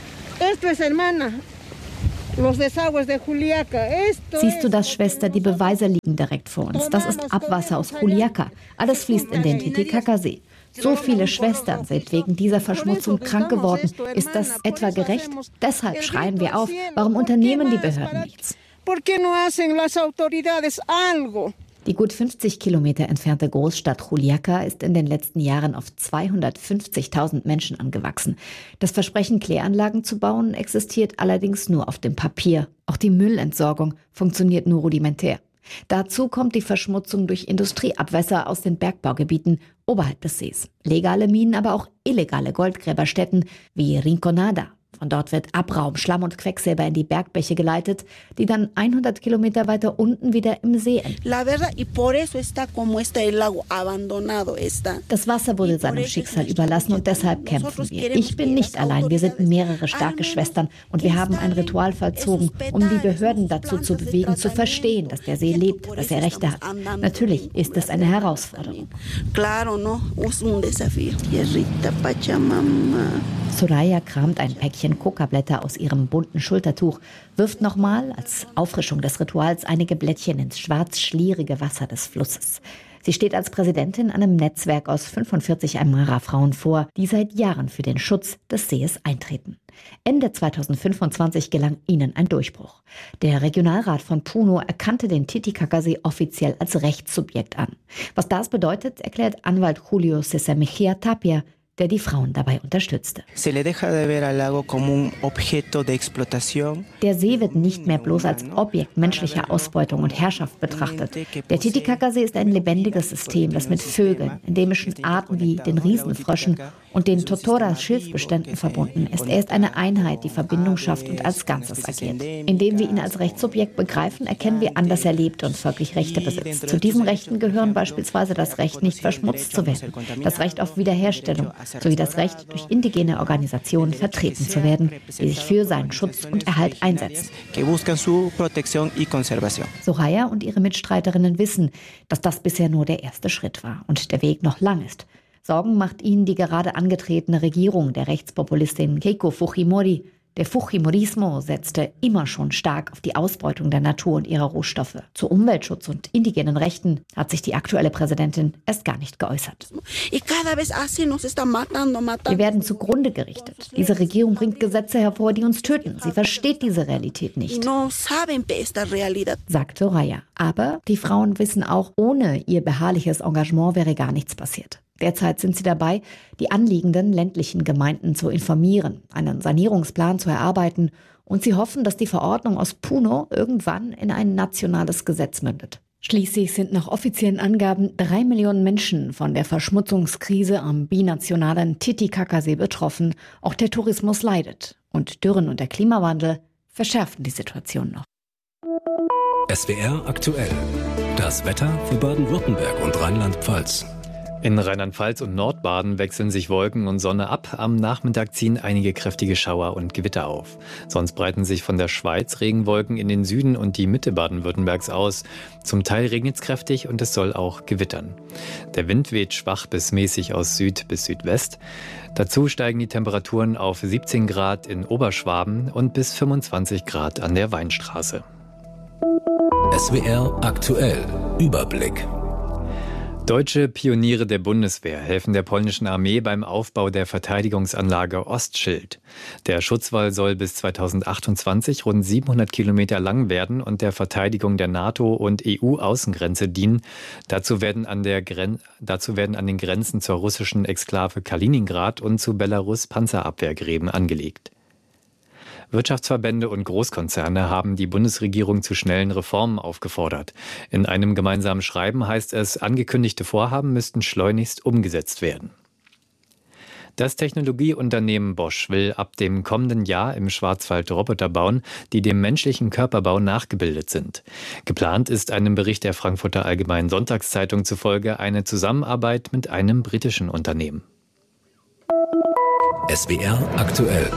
Siehst du das, Schwester? Die Beweise liegen direkt vor uns. Das ist Abwasser aus Juliaca. Alles fließt in den Titicaca-See. So viele Schwestern sind wegen dieser Verschmutzung krank geworden. Ist das etwa gerecht? Deshalb schreien wir auf. Warum unternehmen die Behörden nichts? Die gut fünfzig Kilometer entfernte Großstadt Juliaca ist in den letzten Jahren auf zweihundertfünfzigtausend Menschen angewachsen. Das Versprechen, Kläranlagen zu bauen, existiert allerdings nur auf dem Papier. Auch die Müllentsorgung funktioniert nur rudimentär. Dazu kommt die Verschmutzung durch Industrieabwässer aus den Bergbaugebieten oberhalb des Sees. Legale Minen, aber auch illegale Goldgräberstätten wie Rinconada. Von dort wird Abraum, Schlamm und Quecksilber in die Bergbäche geleitet, die dann hundert Kilometer weiter unten wieder im See enden. Das Wasser wurde seinem Schicksal überlassen und deshalb kämpfen wir. Ich bin nicht allein, wir sind mehrere starke Schwestern und wir haben ein Ritual vollzogen, um die Behörden dazu zu bewegen, zu verstehen, dass der See lebt, dass er Rechte hat. Natürlich ist es eine Herausforderung. Soraya kramt ein Päckchen Kokablätter aus ihrem bunten Schultertuch, wirft nochmal als Auffrischung des Rituals einige Blättchen ins schwarz-schlierige Wasser des Flusses. Sie steht als Präsidentin einem Netzwerk aus fünfundvierzig Aymara-Frauen vor, die seit Jahren für den Schutz des Sees eintreten. Ende zweitausendfünfundzwanzig gelang ihnen ein Durchbruch. Der Regionalrat von Puno erkannte den Titicaca-See offiziell als Rechtssubjekt an. Was das bedeutet, erklärt Anwalt Julio César Mejía Tapia, der die Frauen dabei unterstützte. Der See wird nicht mehr bloß als Objekt menschlicher Ausbeutung und Herrschaft betrachtet. Der Titicaca-See ist ein lebendiges System, das mit Vögeln, endemischen Arten wie den Riesenfröschen und den Totora-Schilfbeständen verbunden ist. Er ist eine Einheit, die Verbindung schafft und als Ganzes agiert. Indem wir ihn als Rechtssubjekt begreifen, erkennen wir an, dass er lebt und folglich Rechte besitzt. Zu diesen Rechten gehören beispielsweise das Recht, nicht verschmutzt zu werden, das Recht auf Wiederherstellung, sowie das Recht, durch indigene Organisationen vertreten zu werden, die sich für seinen Schutz und Erhalt einsetzen. Soraya und ihre Mitstreiterinnen wissen, dass das bisher nur der erste Schritt war und der Weg noch lang ist. Sorgen macht ihnen die gerade angetretene Regierung der Rechtspopulistin Keiko Fujimori. Der Fujimorismo setzte immer schon stark auf die Ausbeutung der Natur und ihrer Rohstoffe. Zu Umweltschutz und indigenen Rechten hat sich die aktuelle Präsidentin erst gar nicht geäußert. Wir werden zugrunde gerichtet. Diese Regierung bringt Gesetze hervor, die uns töten. Sie versteht diese Realität nicht, sagt Soraya. Aber die Frauen wissen auch, ohne ihr beharrliches Engagement wäre gar nichts passiert. Derzeit sind sie dabei, die anliegenden ländlichen Gemeinden zu informieren, einen Sanierungsplan zu erarbeiten und sie hoffen, dass die Verordnung aus Puno irgendwann in ein nationales Gesetz mündet. Schließlich sind nach offiziellen Angaben drei Millionen Menschen von der Verschmutzungskrise am binationalen Titicaca-See betroffen. Auch der Tourismus leidet. Und Dürren und der Klimawandel verschärfen die Situation noch. S W R aktuell. Das Wetter für Baden-Württemberg und Rheinland-Pfalz. In Rheinland-Pfalz und Nordbaden wechseln sich Wolken und Sonne ab. Am Nachmittag ziehen einige kräftige Schauer und Gewitter auf. Sonst breiten sich von der Schweiz Regenwolken in den Süden und die Mitte Baden-Württembergs aus. Zum Teil regnet es kräftig und es soll auch gewittern. Der Wind weht schwach bis mäßig aus Süd bis Südwest. Dazu steigen die Temperaturen auf siebzehn Grad in Oberschwaben und bis fünfundzwanzig Grad an der Weinstraße. S W R aktuell. Überblick. Deutsche Pioniere der Bundeswehr helfen der polnischen Armee beim Aufbau der Verteidigungsanlage Ostschild. Der Schutzwall soll bis zweitausendachtundzwanzig rund siebenhundert Kilometer lang werden und der Verteidigung der NATO- und E U-Außengrenze dienen. Dazu werden, an der Gren- dazu werden an den Grenzen zur russischen Exklave Kaliningrad und zu Belarus Panzerabwehrgräben angelegt. Wirtschaftsverbände und Großkonzerne haben die Bundesregierung zu schnellen Reformen aufgefordert. In einem gemeinsamen Schreiben heißt es, angekündigte Vorhaben müssten schleunigst umgesetzt werden. Das Technologieunternehmen Bosch will ab dem kommenden Jahr im Schwarzwald Roboter bauen, die dem menschlichen Körperbau nachgebildet sind. Geplant ist einem Bericht der Frankfurter Allgemeinen Sonntagszeitung zufolge eine Zusammenarbeit mit einem britischen Unternehmen. S W R aktuell.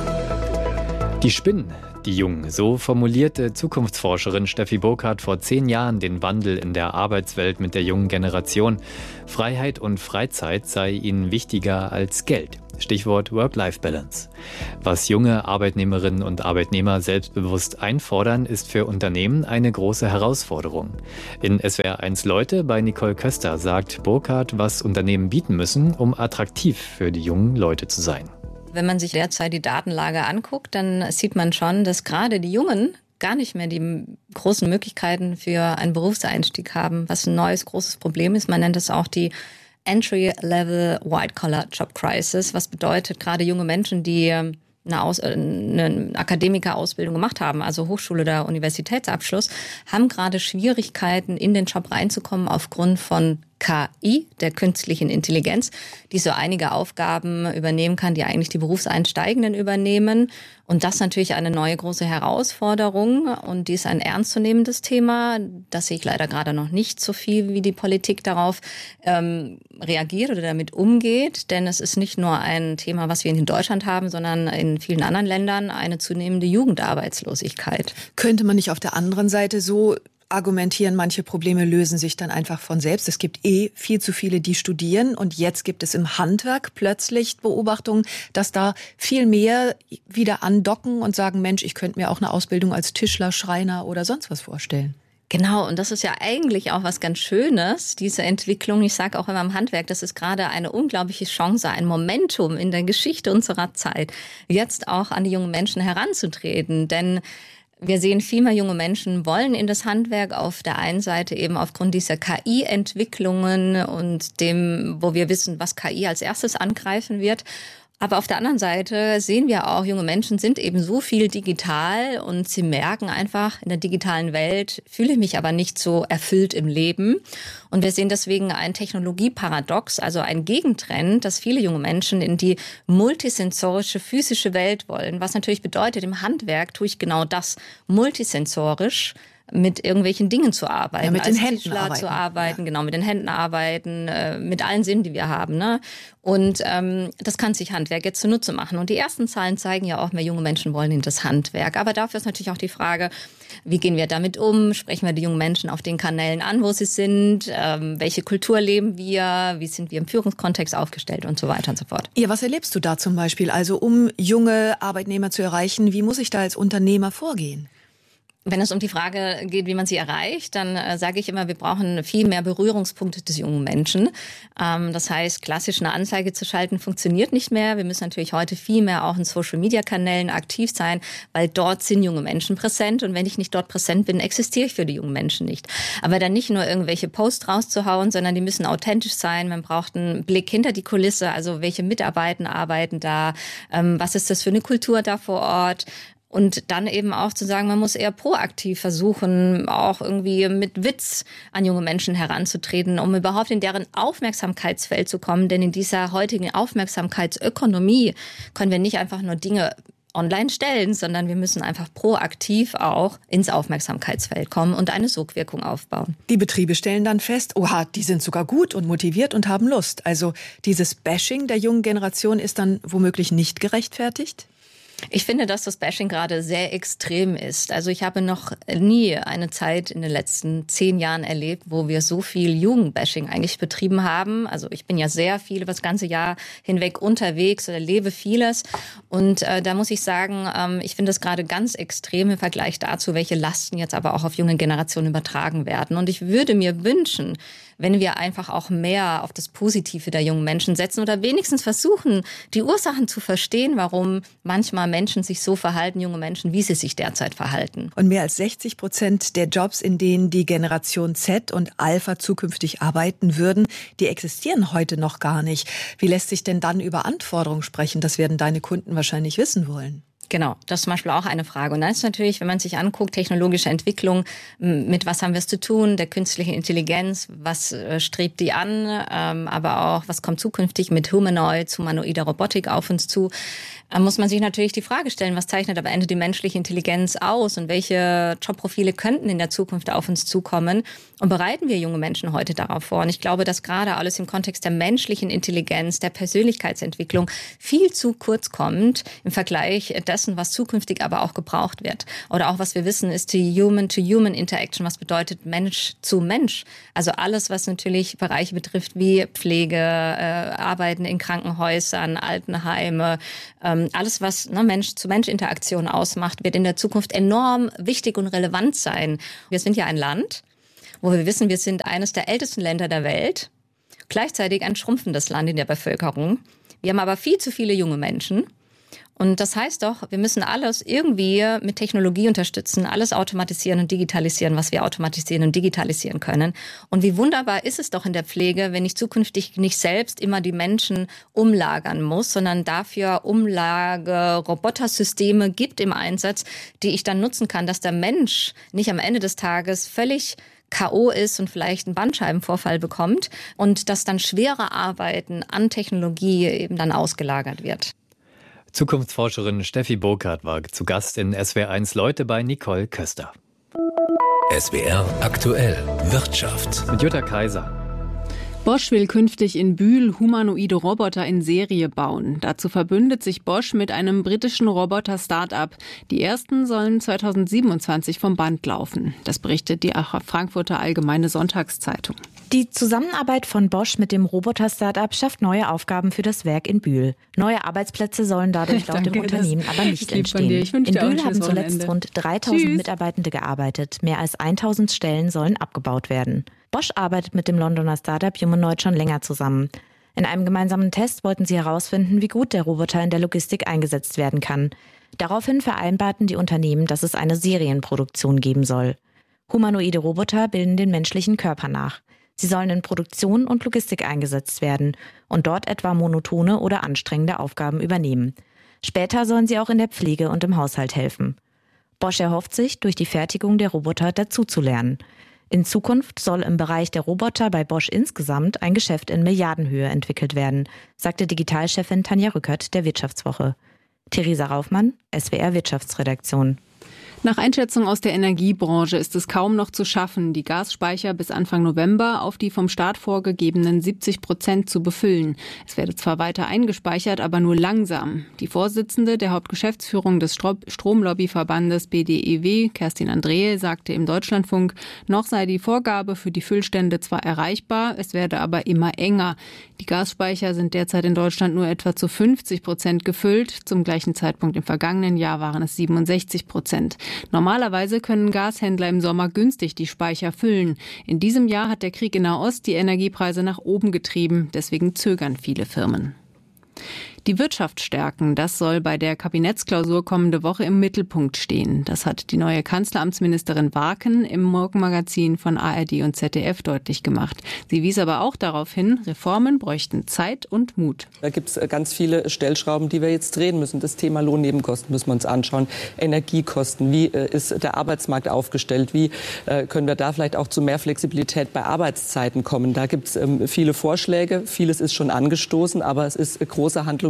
Die spinnen, die Jungen. So formulierte Zukunftsforscherin Steffi Burkhardt vor zehn Jahren den Wandel in der Arbeitswelt mit der jungen Generation. Freiheit und Freizeit sei ihnen wichtiger als Geld. Stichwort Work-Life-Balance. Was junge Arbeitnehmerinnen und Arbeitnehmer selbstbewusst einfordern, ist für Unternehmen eine große Herausforderung. In S W R eins Leute bei Nicole Köster sagt Burkhardt, was Unternehmen bieten müssen, um attraktiv für die jungen Leute zu sein. Wenn man sich derzeit die Datenlage anguckt, dann sieht man schon, dass gerade die Jungen gar nicht mehr die großen Möglichkeiten für einen Berufseinstieg haben, was ein neues großes Problem ist. Man nennt es auch die Entry-Level White-Collar-Job-Crisis, was bedeutet, gerade junge Menschen, die eine, Aus- eine Akademikerausbildung gemacht haben, also Hochschule oder Universitätsabschluss, haben gerade Schwierigkeiten, in den Job reinzukommen aufgrund von K I, der künstlichen Intelligenz, die so einige Aufgaben übernehmen kann, die eigentlich die Berufseinsteigenden übernehmen. Und das ist natürlich eine neue große Herausforderung und die ist ein ernstzunehmendes Thema. Das sehe ich leider gerade noch nicht so viel, wie die Politik darauf ähm, reagiert oder damit umgeht. Denn es ist nicht nur ein Thema, was wir in Deutschland haben, sondern in vielen anderen Ländern eine zunehmende Jugendarbeitslosigkeit. Könnte man nicht auf der anderen Seite so argumentieren, manche Probleme lösen sich dann einfach von selbst. Es gibt eh viel zu viele, die studieren und jetzt gibt es im Handwerk plötzlich Beobachtungen, dass da viel mehr wieder andocken und sagen, Mensch, ich könnte mir auch eine Ausbildung als Tischler, Schreiner oder sonst was vorstellen. Genau, und das ist ja eigentlich auch was ganz Schönes, diese Entwicklung. Ich sage auch immer im Handwerk, das ist gerade eine unglaubliche Chance, ein Momentum in der Geschichte unserer Zeit, jetzt auch an die jungen Menschen heranzutreten, denn wir sehen, viel mehr junge Menschen wollen in das Handwerk, auf der einen Seite eben aufgrund dieser K I-Entwicklungen und dem, wo wir wissen, was K I als erstes angreifen wird. Aber auf der anderen Seite sehen wir auch, junge Menschen sind eben so viel digital und sie merken einfach, in der digitalen Welt fühle ich mich aber nicht so erfüllt im Leben. Und wir sehen deswegen ein Technologieparadox, also ein Gegentrend, dass viele junge Menschen in die multisensorische physische Welt wollen. Was natürlich bedeutet, im Handwerk tue ich genau das, multisensorisch mit irgendwelchen Dingen zu arbeiten, ja, mit den Händen Tischler arbeiten. zu arbeiten, ja. Genau, mit den Händen arbeiten, äh, mit allen Sinnen, die wir haben. Ne? Und ähm, das kann sich Handwerk jetzt zunutze machen. Und die ersten Zahlen zeigen ja auch, mehr junge Menschen wollen in das Handwerk. Aber dafür ist natürlich auch die Frage, wie gehen wir damit um? Sprechen wir die jungen Menschen auf den Kanälen an, wo sie sind? Ähm, welche Kultur leben wir? Wie sind wir im Führungskontext aufgestellt und so weiter und so fort? Ja, was erlebst du da zum Beispiel? Also um junge Arbeitnehmer zu erreichen, wie muss ich da als Unternehmer vorgehen? Wenn es um die Frage geht, wie man sie erreicht, dann äh, sage ich immer, wir brauchen viel mehr Berührungspunkte des jungen Menschen. Ähm, das heißt, klassisch eine Anzeige zu schalten funktioniert nicht mehr. Wir müssen natürlich heute viel mehr auch in Social-Media-Kanälen aktiv sein, weil dort sind junge Menschen präsent. Und wenn ich nicht dort präsent bin, existiere ich für die jungen Menschen nicht. Aber dann nicht nur irgendwelche Posts rauszuhauen, sondern die müssen authentisch sein. Man braucht einen Blick hinter die Kulisse, also welche Mitarbeiter arbeiten da, ähm, was ist das für eine Kultur da vor Ort. Und dann eben auch zu sagen, man muss eher proaktiv versuchen, auch irgendwie mit Witz an junge Menschen heranzutreten, um überhaupt in deren Aufmerksamkeitsfeld zu kommen. Denn in dieser heutigen Aufmerksamkeitsökonomie können wir nicht einfach nur Dinge online stellen, sondern wir müssen einfach proaktiv auch ins Aufmerksamkeitsfeld kommen und eine Sogwirkung aufbauen. Die Betriebe stellen dann fest, oha, die sind sogar gut und motiviert und haben Lust. Also dieses Bashing der jungen Generation ist dann womöglich nicht gerechtfertigt? Ich finde, dass das Bashing gerade sehr extrem ist. Also ich habe noch nie eine Zeit in den letzten zehn Jahren erlebt, wo wir so viel Jugendbashing eigentlich betrieben haben. Also ich bin ja sehr viel über das ganze Jahr hinweg unterwegs oder erlebe vieles. Und äh, da muss ich sagen, ähm, ich finde das gerade ganz extrem im Vergleich dazu, welche Lasten jetzt aber auch auf junge Generationen übertragen werden. Und ich würde mir wünschen, wenn wir einfach auch mehr auf das Positive der jungen Menschen setzen oder wenigstens versuchen, die Ursachen zu verstehen, warum manchmal Menschen sich so verhalten, junge Menschen, wie sie sich derzeit verhalten. Und mehr als sechzig Prozent der Jobs, in denen die Generation Z und Alpha zukünftig arbeiten würden, die existieren heute noch gar nicht. Wie lässt sich denn dann über Anforderungen sprechen? Das werden deine Kunden wahrscheinlich wissen wollen. Genau, das ist zum Beispiel auch eine Frage. Und dann ist natürlich, wenn man sich anguckt, technologische Entwicklung, mit was haben wir es zu tun, der künstliche Intelligenz, was äh, strebt die an, ähm, aber auch, was kommt zukünftig mit Humanoid, humanoider Robotik auf uns zu, äh, muss man sich natürlich die Frage stellen, was zeichnet am Ende die menschliche Intelligenz aus und welche Jobprofile könnten in der Zukunft auf uns zukommen und bereiten wir junge Menschen heute darauf vor? Und ich glaube, dass gerade alles im Kontext der menschlichen Intelligenz, der Persönlichkeitsentwicklung viel zu kurz kommt im Vergleich dessen, was zukünftig aber auch gebraucht wird. Oder auch, was wir wissen, ist die Human-to-Human-Interaction, was bedeutet Mensch zu Mensch. Also alles, was natürlich Bereiche betrifft wie Pflege, äh, Arbeiten in Krankenhäusern, Altenheime, ähm, alles, was ne, Mensch-zu-Mensch-Interaktion ausmacht, wird in der Zukunft enorm wichtig und relevant sein. Wir sind ja ein Land, wo wir wissen, wir sind eines der ältesten Länder der Welt, gleichzeitig ein schrumpfendes Land in der Bevölkerung. Wir haben aber viel zu viele junge Menschen. Und das heißt doch, wir müssen alles irgendwie mit Technologie unterstützen, alles automatisieren und digitalisieren, was wir automatisieren und digitalisieren können. Und wie wunderbar ist es doch in der Pflege, wenn ich zukünftig nicht selbst immer die Menschen umlagern muss, sondern dafür Umlage-Robotersysteme gibt im Einsatz, die ich dann nutzen kann, dass der Mensch nicht am Ende des Tages völlig K O ist und vielleicht einen Bandscheibenvorfall bekommt und dass dann schwere Arbeiten an Technologie eben dann ausgelagert wird. Zukunftsforscherin Steffi Burkhardt war zu Gast in S W R eins Leute bei Nicole Köster. S W R aktuell Wirtschaft mit Jutta Kaiser. Bosch will künftig in Bühl humanoide Roboter in Serie bauen. Dazu verbündet sich Bosch mit einem britischen Roboter-Start-up. Die ersten sollen zweitausendsiebenundzwanzig vom Band laufen. Das berichtet die Frankfurter Allgemeine Sonntagszeitung. Die Zusammenarbeit von Bosch mit dem Roboter-Start-up schafft neue Aufgaben für das Werk in Bühl. Neue Arbeitsplätze sollen dadurch laut dem Unternehmen aber nicht entstehen. In Bühl haben zuletzt rund dreitausend Tschüss. Mitarbeitende gearbeitet. Mehr als tausend Stellen sollen abgebaut werden. Bosch arbeitet mit dem Londoner Startup Humanoid schon länger zusammen. In einem gemeinsamen Test wollten sie herausfinden, wie gut der Roboter in der Logistik eingesetzt werden kann. Daraufhin vereinbarten die Unternehmen, dass es eine Serienproduktion geben soll. Humanoide Roboter bilden den menschlichen Körper nach. Sie sollen in Produktion und Logistik eingesetzt werden und dort etwa monotone oder anstrengende Aufgaben übernehmen. Später sollen sie auch in der Pflege und im Haushalt helfen. Bosch erhofft sich, durch die Fertigung der Roboter dazuzulernen. In Zukunft soll im Bereich der Roboter bei Bosch insgesamt ein Geschäft in Milliardenhöhe entwickelt werden, sagte Digitalchefin Tanja Rückert der Wirtschaftswoche. Theresa Raufmann, S W R Wirtschaftsredaktion. Nach Einschätzung aus der Energiebranche ist es kaum noch zu schaffen, die Gasspeicher bis Anfang November auf die vom Staat vorgegebenen siebzig Prozent zu befüllen. Es werde zwar weiter eingespeichert, aber nur langsam. Die Vorsitzende der Hauptgeschäftsführung des Stromlobbyverbandes B D E W, Kerstin Andrehe, sagte im Deutschlandfunk, noch sei die Vorgabe für die Füllstände zwar erreichbar, es werde aber immer enger. Die Gasspeicher sind derzeit in Deutschland nur etwa zu fünfzig Prozent gefüllt. Zum gleichen Zeitpunkt im vergangenen Jahr waren es siebenundsechzig Prozent. Normalerweise können Gashändler im Sommer günstig die Speicher füllen. In diesem Jahr hat der Krieg in Nahost die Energiepreise nach oben getrieben. Deswegen zögern viele Firmen. Die Wirtschaft stärken, das soll bei der Kabinettsklausur kommende Woche im Mittelpunkt stehen. Das hat die neue Kanzleramtsministerin Warken im Morgenmagazin von A R D und Z D F deutlich gemacht. Sie wies aber auch darauf hin, Reformen bräuchten Zeit und Mut. Da gibt es ganz viele Stellschrauben, die wir jetzt drehen müssen. Das Thema Lohnnebenkosten müssen wir uns anschauen. Energiekosten, wie ist der Arbeitsmarkt aufgestellt? Wie können wir da vielleicht auch zu mehr Flexibilität bei Arbeitszeiten kommen? Da gibt es viele Vorschläge. Vieles ist schon angestoßen, aber es ist großer Handlungsbedarf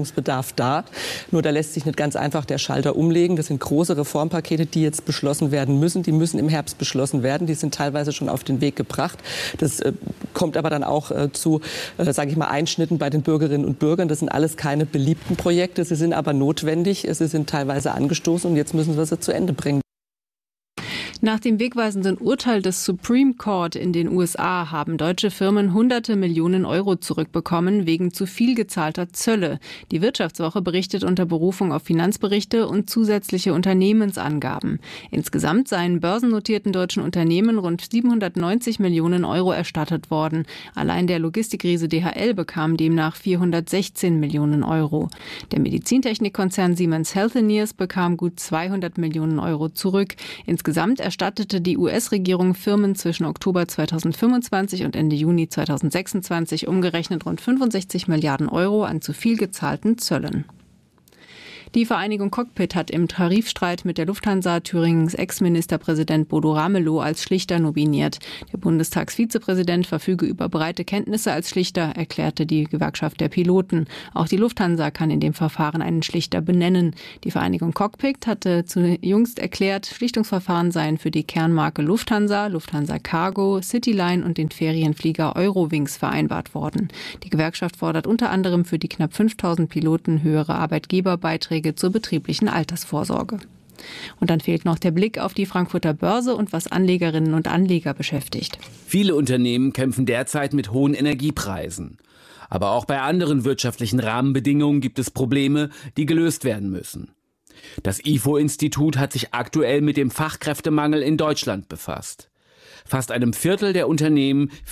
Handlungsbedarf da. Nur da lässt sich nicht ganz einfach der Schalter umlegen. Das sind große Reformpakete, die jetzt beschlossen werden müssen. Die müssen im Herbst beschlossen werden. Die sind teilweise schon auf den Weg gebracht. Das äh, kommt aber dann auch äh, zu, äh, sage ich mal, Einschnitten bei den Bürgerinnen und Bürgern. Das sind alles keine beliebten Projekte. Sie sind aber notwendig. Sie sind teilweise angestoßen und jetzt müssen wir sie zu Ende bringen. Nach dem wegweisenden Urteil des Supreme Court in den U S A haben deutsche Firmen hunderte Millionen Euro zurückbekommen wegen zu viel gezahlter Zölle. Die Wirtschaftswoche berichtet unter Berufung auf Finanzberichte und zusätzliche Unternehmensangaben. Insgesamt seien börsennotierten deutschen Unternehmen rund siebenhundertneunzig Millionen Euro erstattet worden. Allein der Logistikriese D H L bekam demnach vierhundertsechzehn Millionen Euro. Der Medizintechnikkonzern Siemens Healthineers bekam gut zweihundert Millionen Euro zurück. Insgesamt erstattete die U S-Regierung Firmen zwischen Oktober zweitausendfünfundzwanzig und Ende Juni zweitausendsechsundzwanzig umgerechnet rund fünfundsechzig Milliarden Euro an zu viel gezahlten Zöllen. Die Vereinigung Cockpit hat im Tarifstreit mit der Lufthansa Thüringens Ex-Ministerpräsident Bodo Ramelow als Schlichter nominiert. Der Bundestagsvizepräsident verfüge über breite Kenntnisse als Schlichter, erklärte die Gewerkschaft der Piloten. Auch die Lufthansa kann in dem Verfahren einen Schlichter benennen. Die Vereinigung Cockpit hatte jüngst erklärt, Schlichtungsverfahren seien für die Kernmarke Lufthansa, Lufthansa Cargo, Cityline und den Ferienflieger Eurowings vereinbart worden. Die Gewerkschaft fordert unter anderem für die knapp fünftausend Piloten höhere Arbeitgeberbeiträge zur betrieblichen Altersvorsorge. Und dann fehlt noch der Blick auf die Frankfurter Börse und was Anlegerinnen und Anleger beschäftigt. Viele Unternehmen kämpfen derzeit mit hohen Energiepreisen. Aber auch bei anderen wirtschaftlichen Rahmenbedingungen gibt es Probleme, die gelöst werden müssen. Das I F O-Institut hat sich aktuell mit dem Fachkräftemangel in Deutschland befasst. Fast einem Viertel der Unternehmen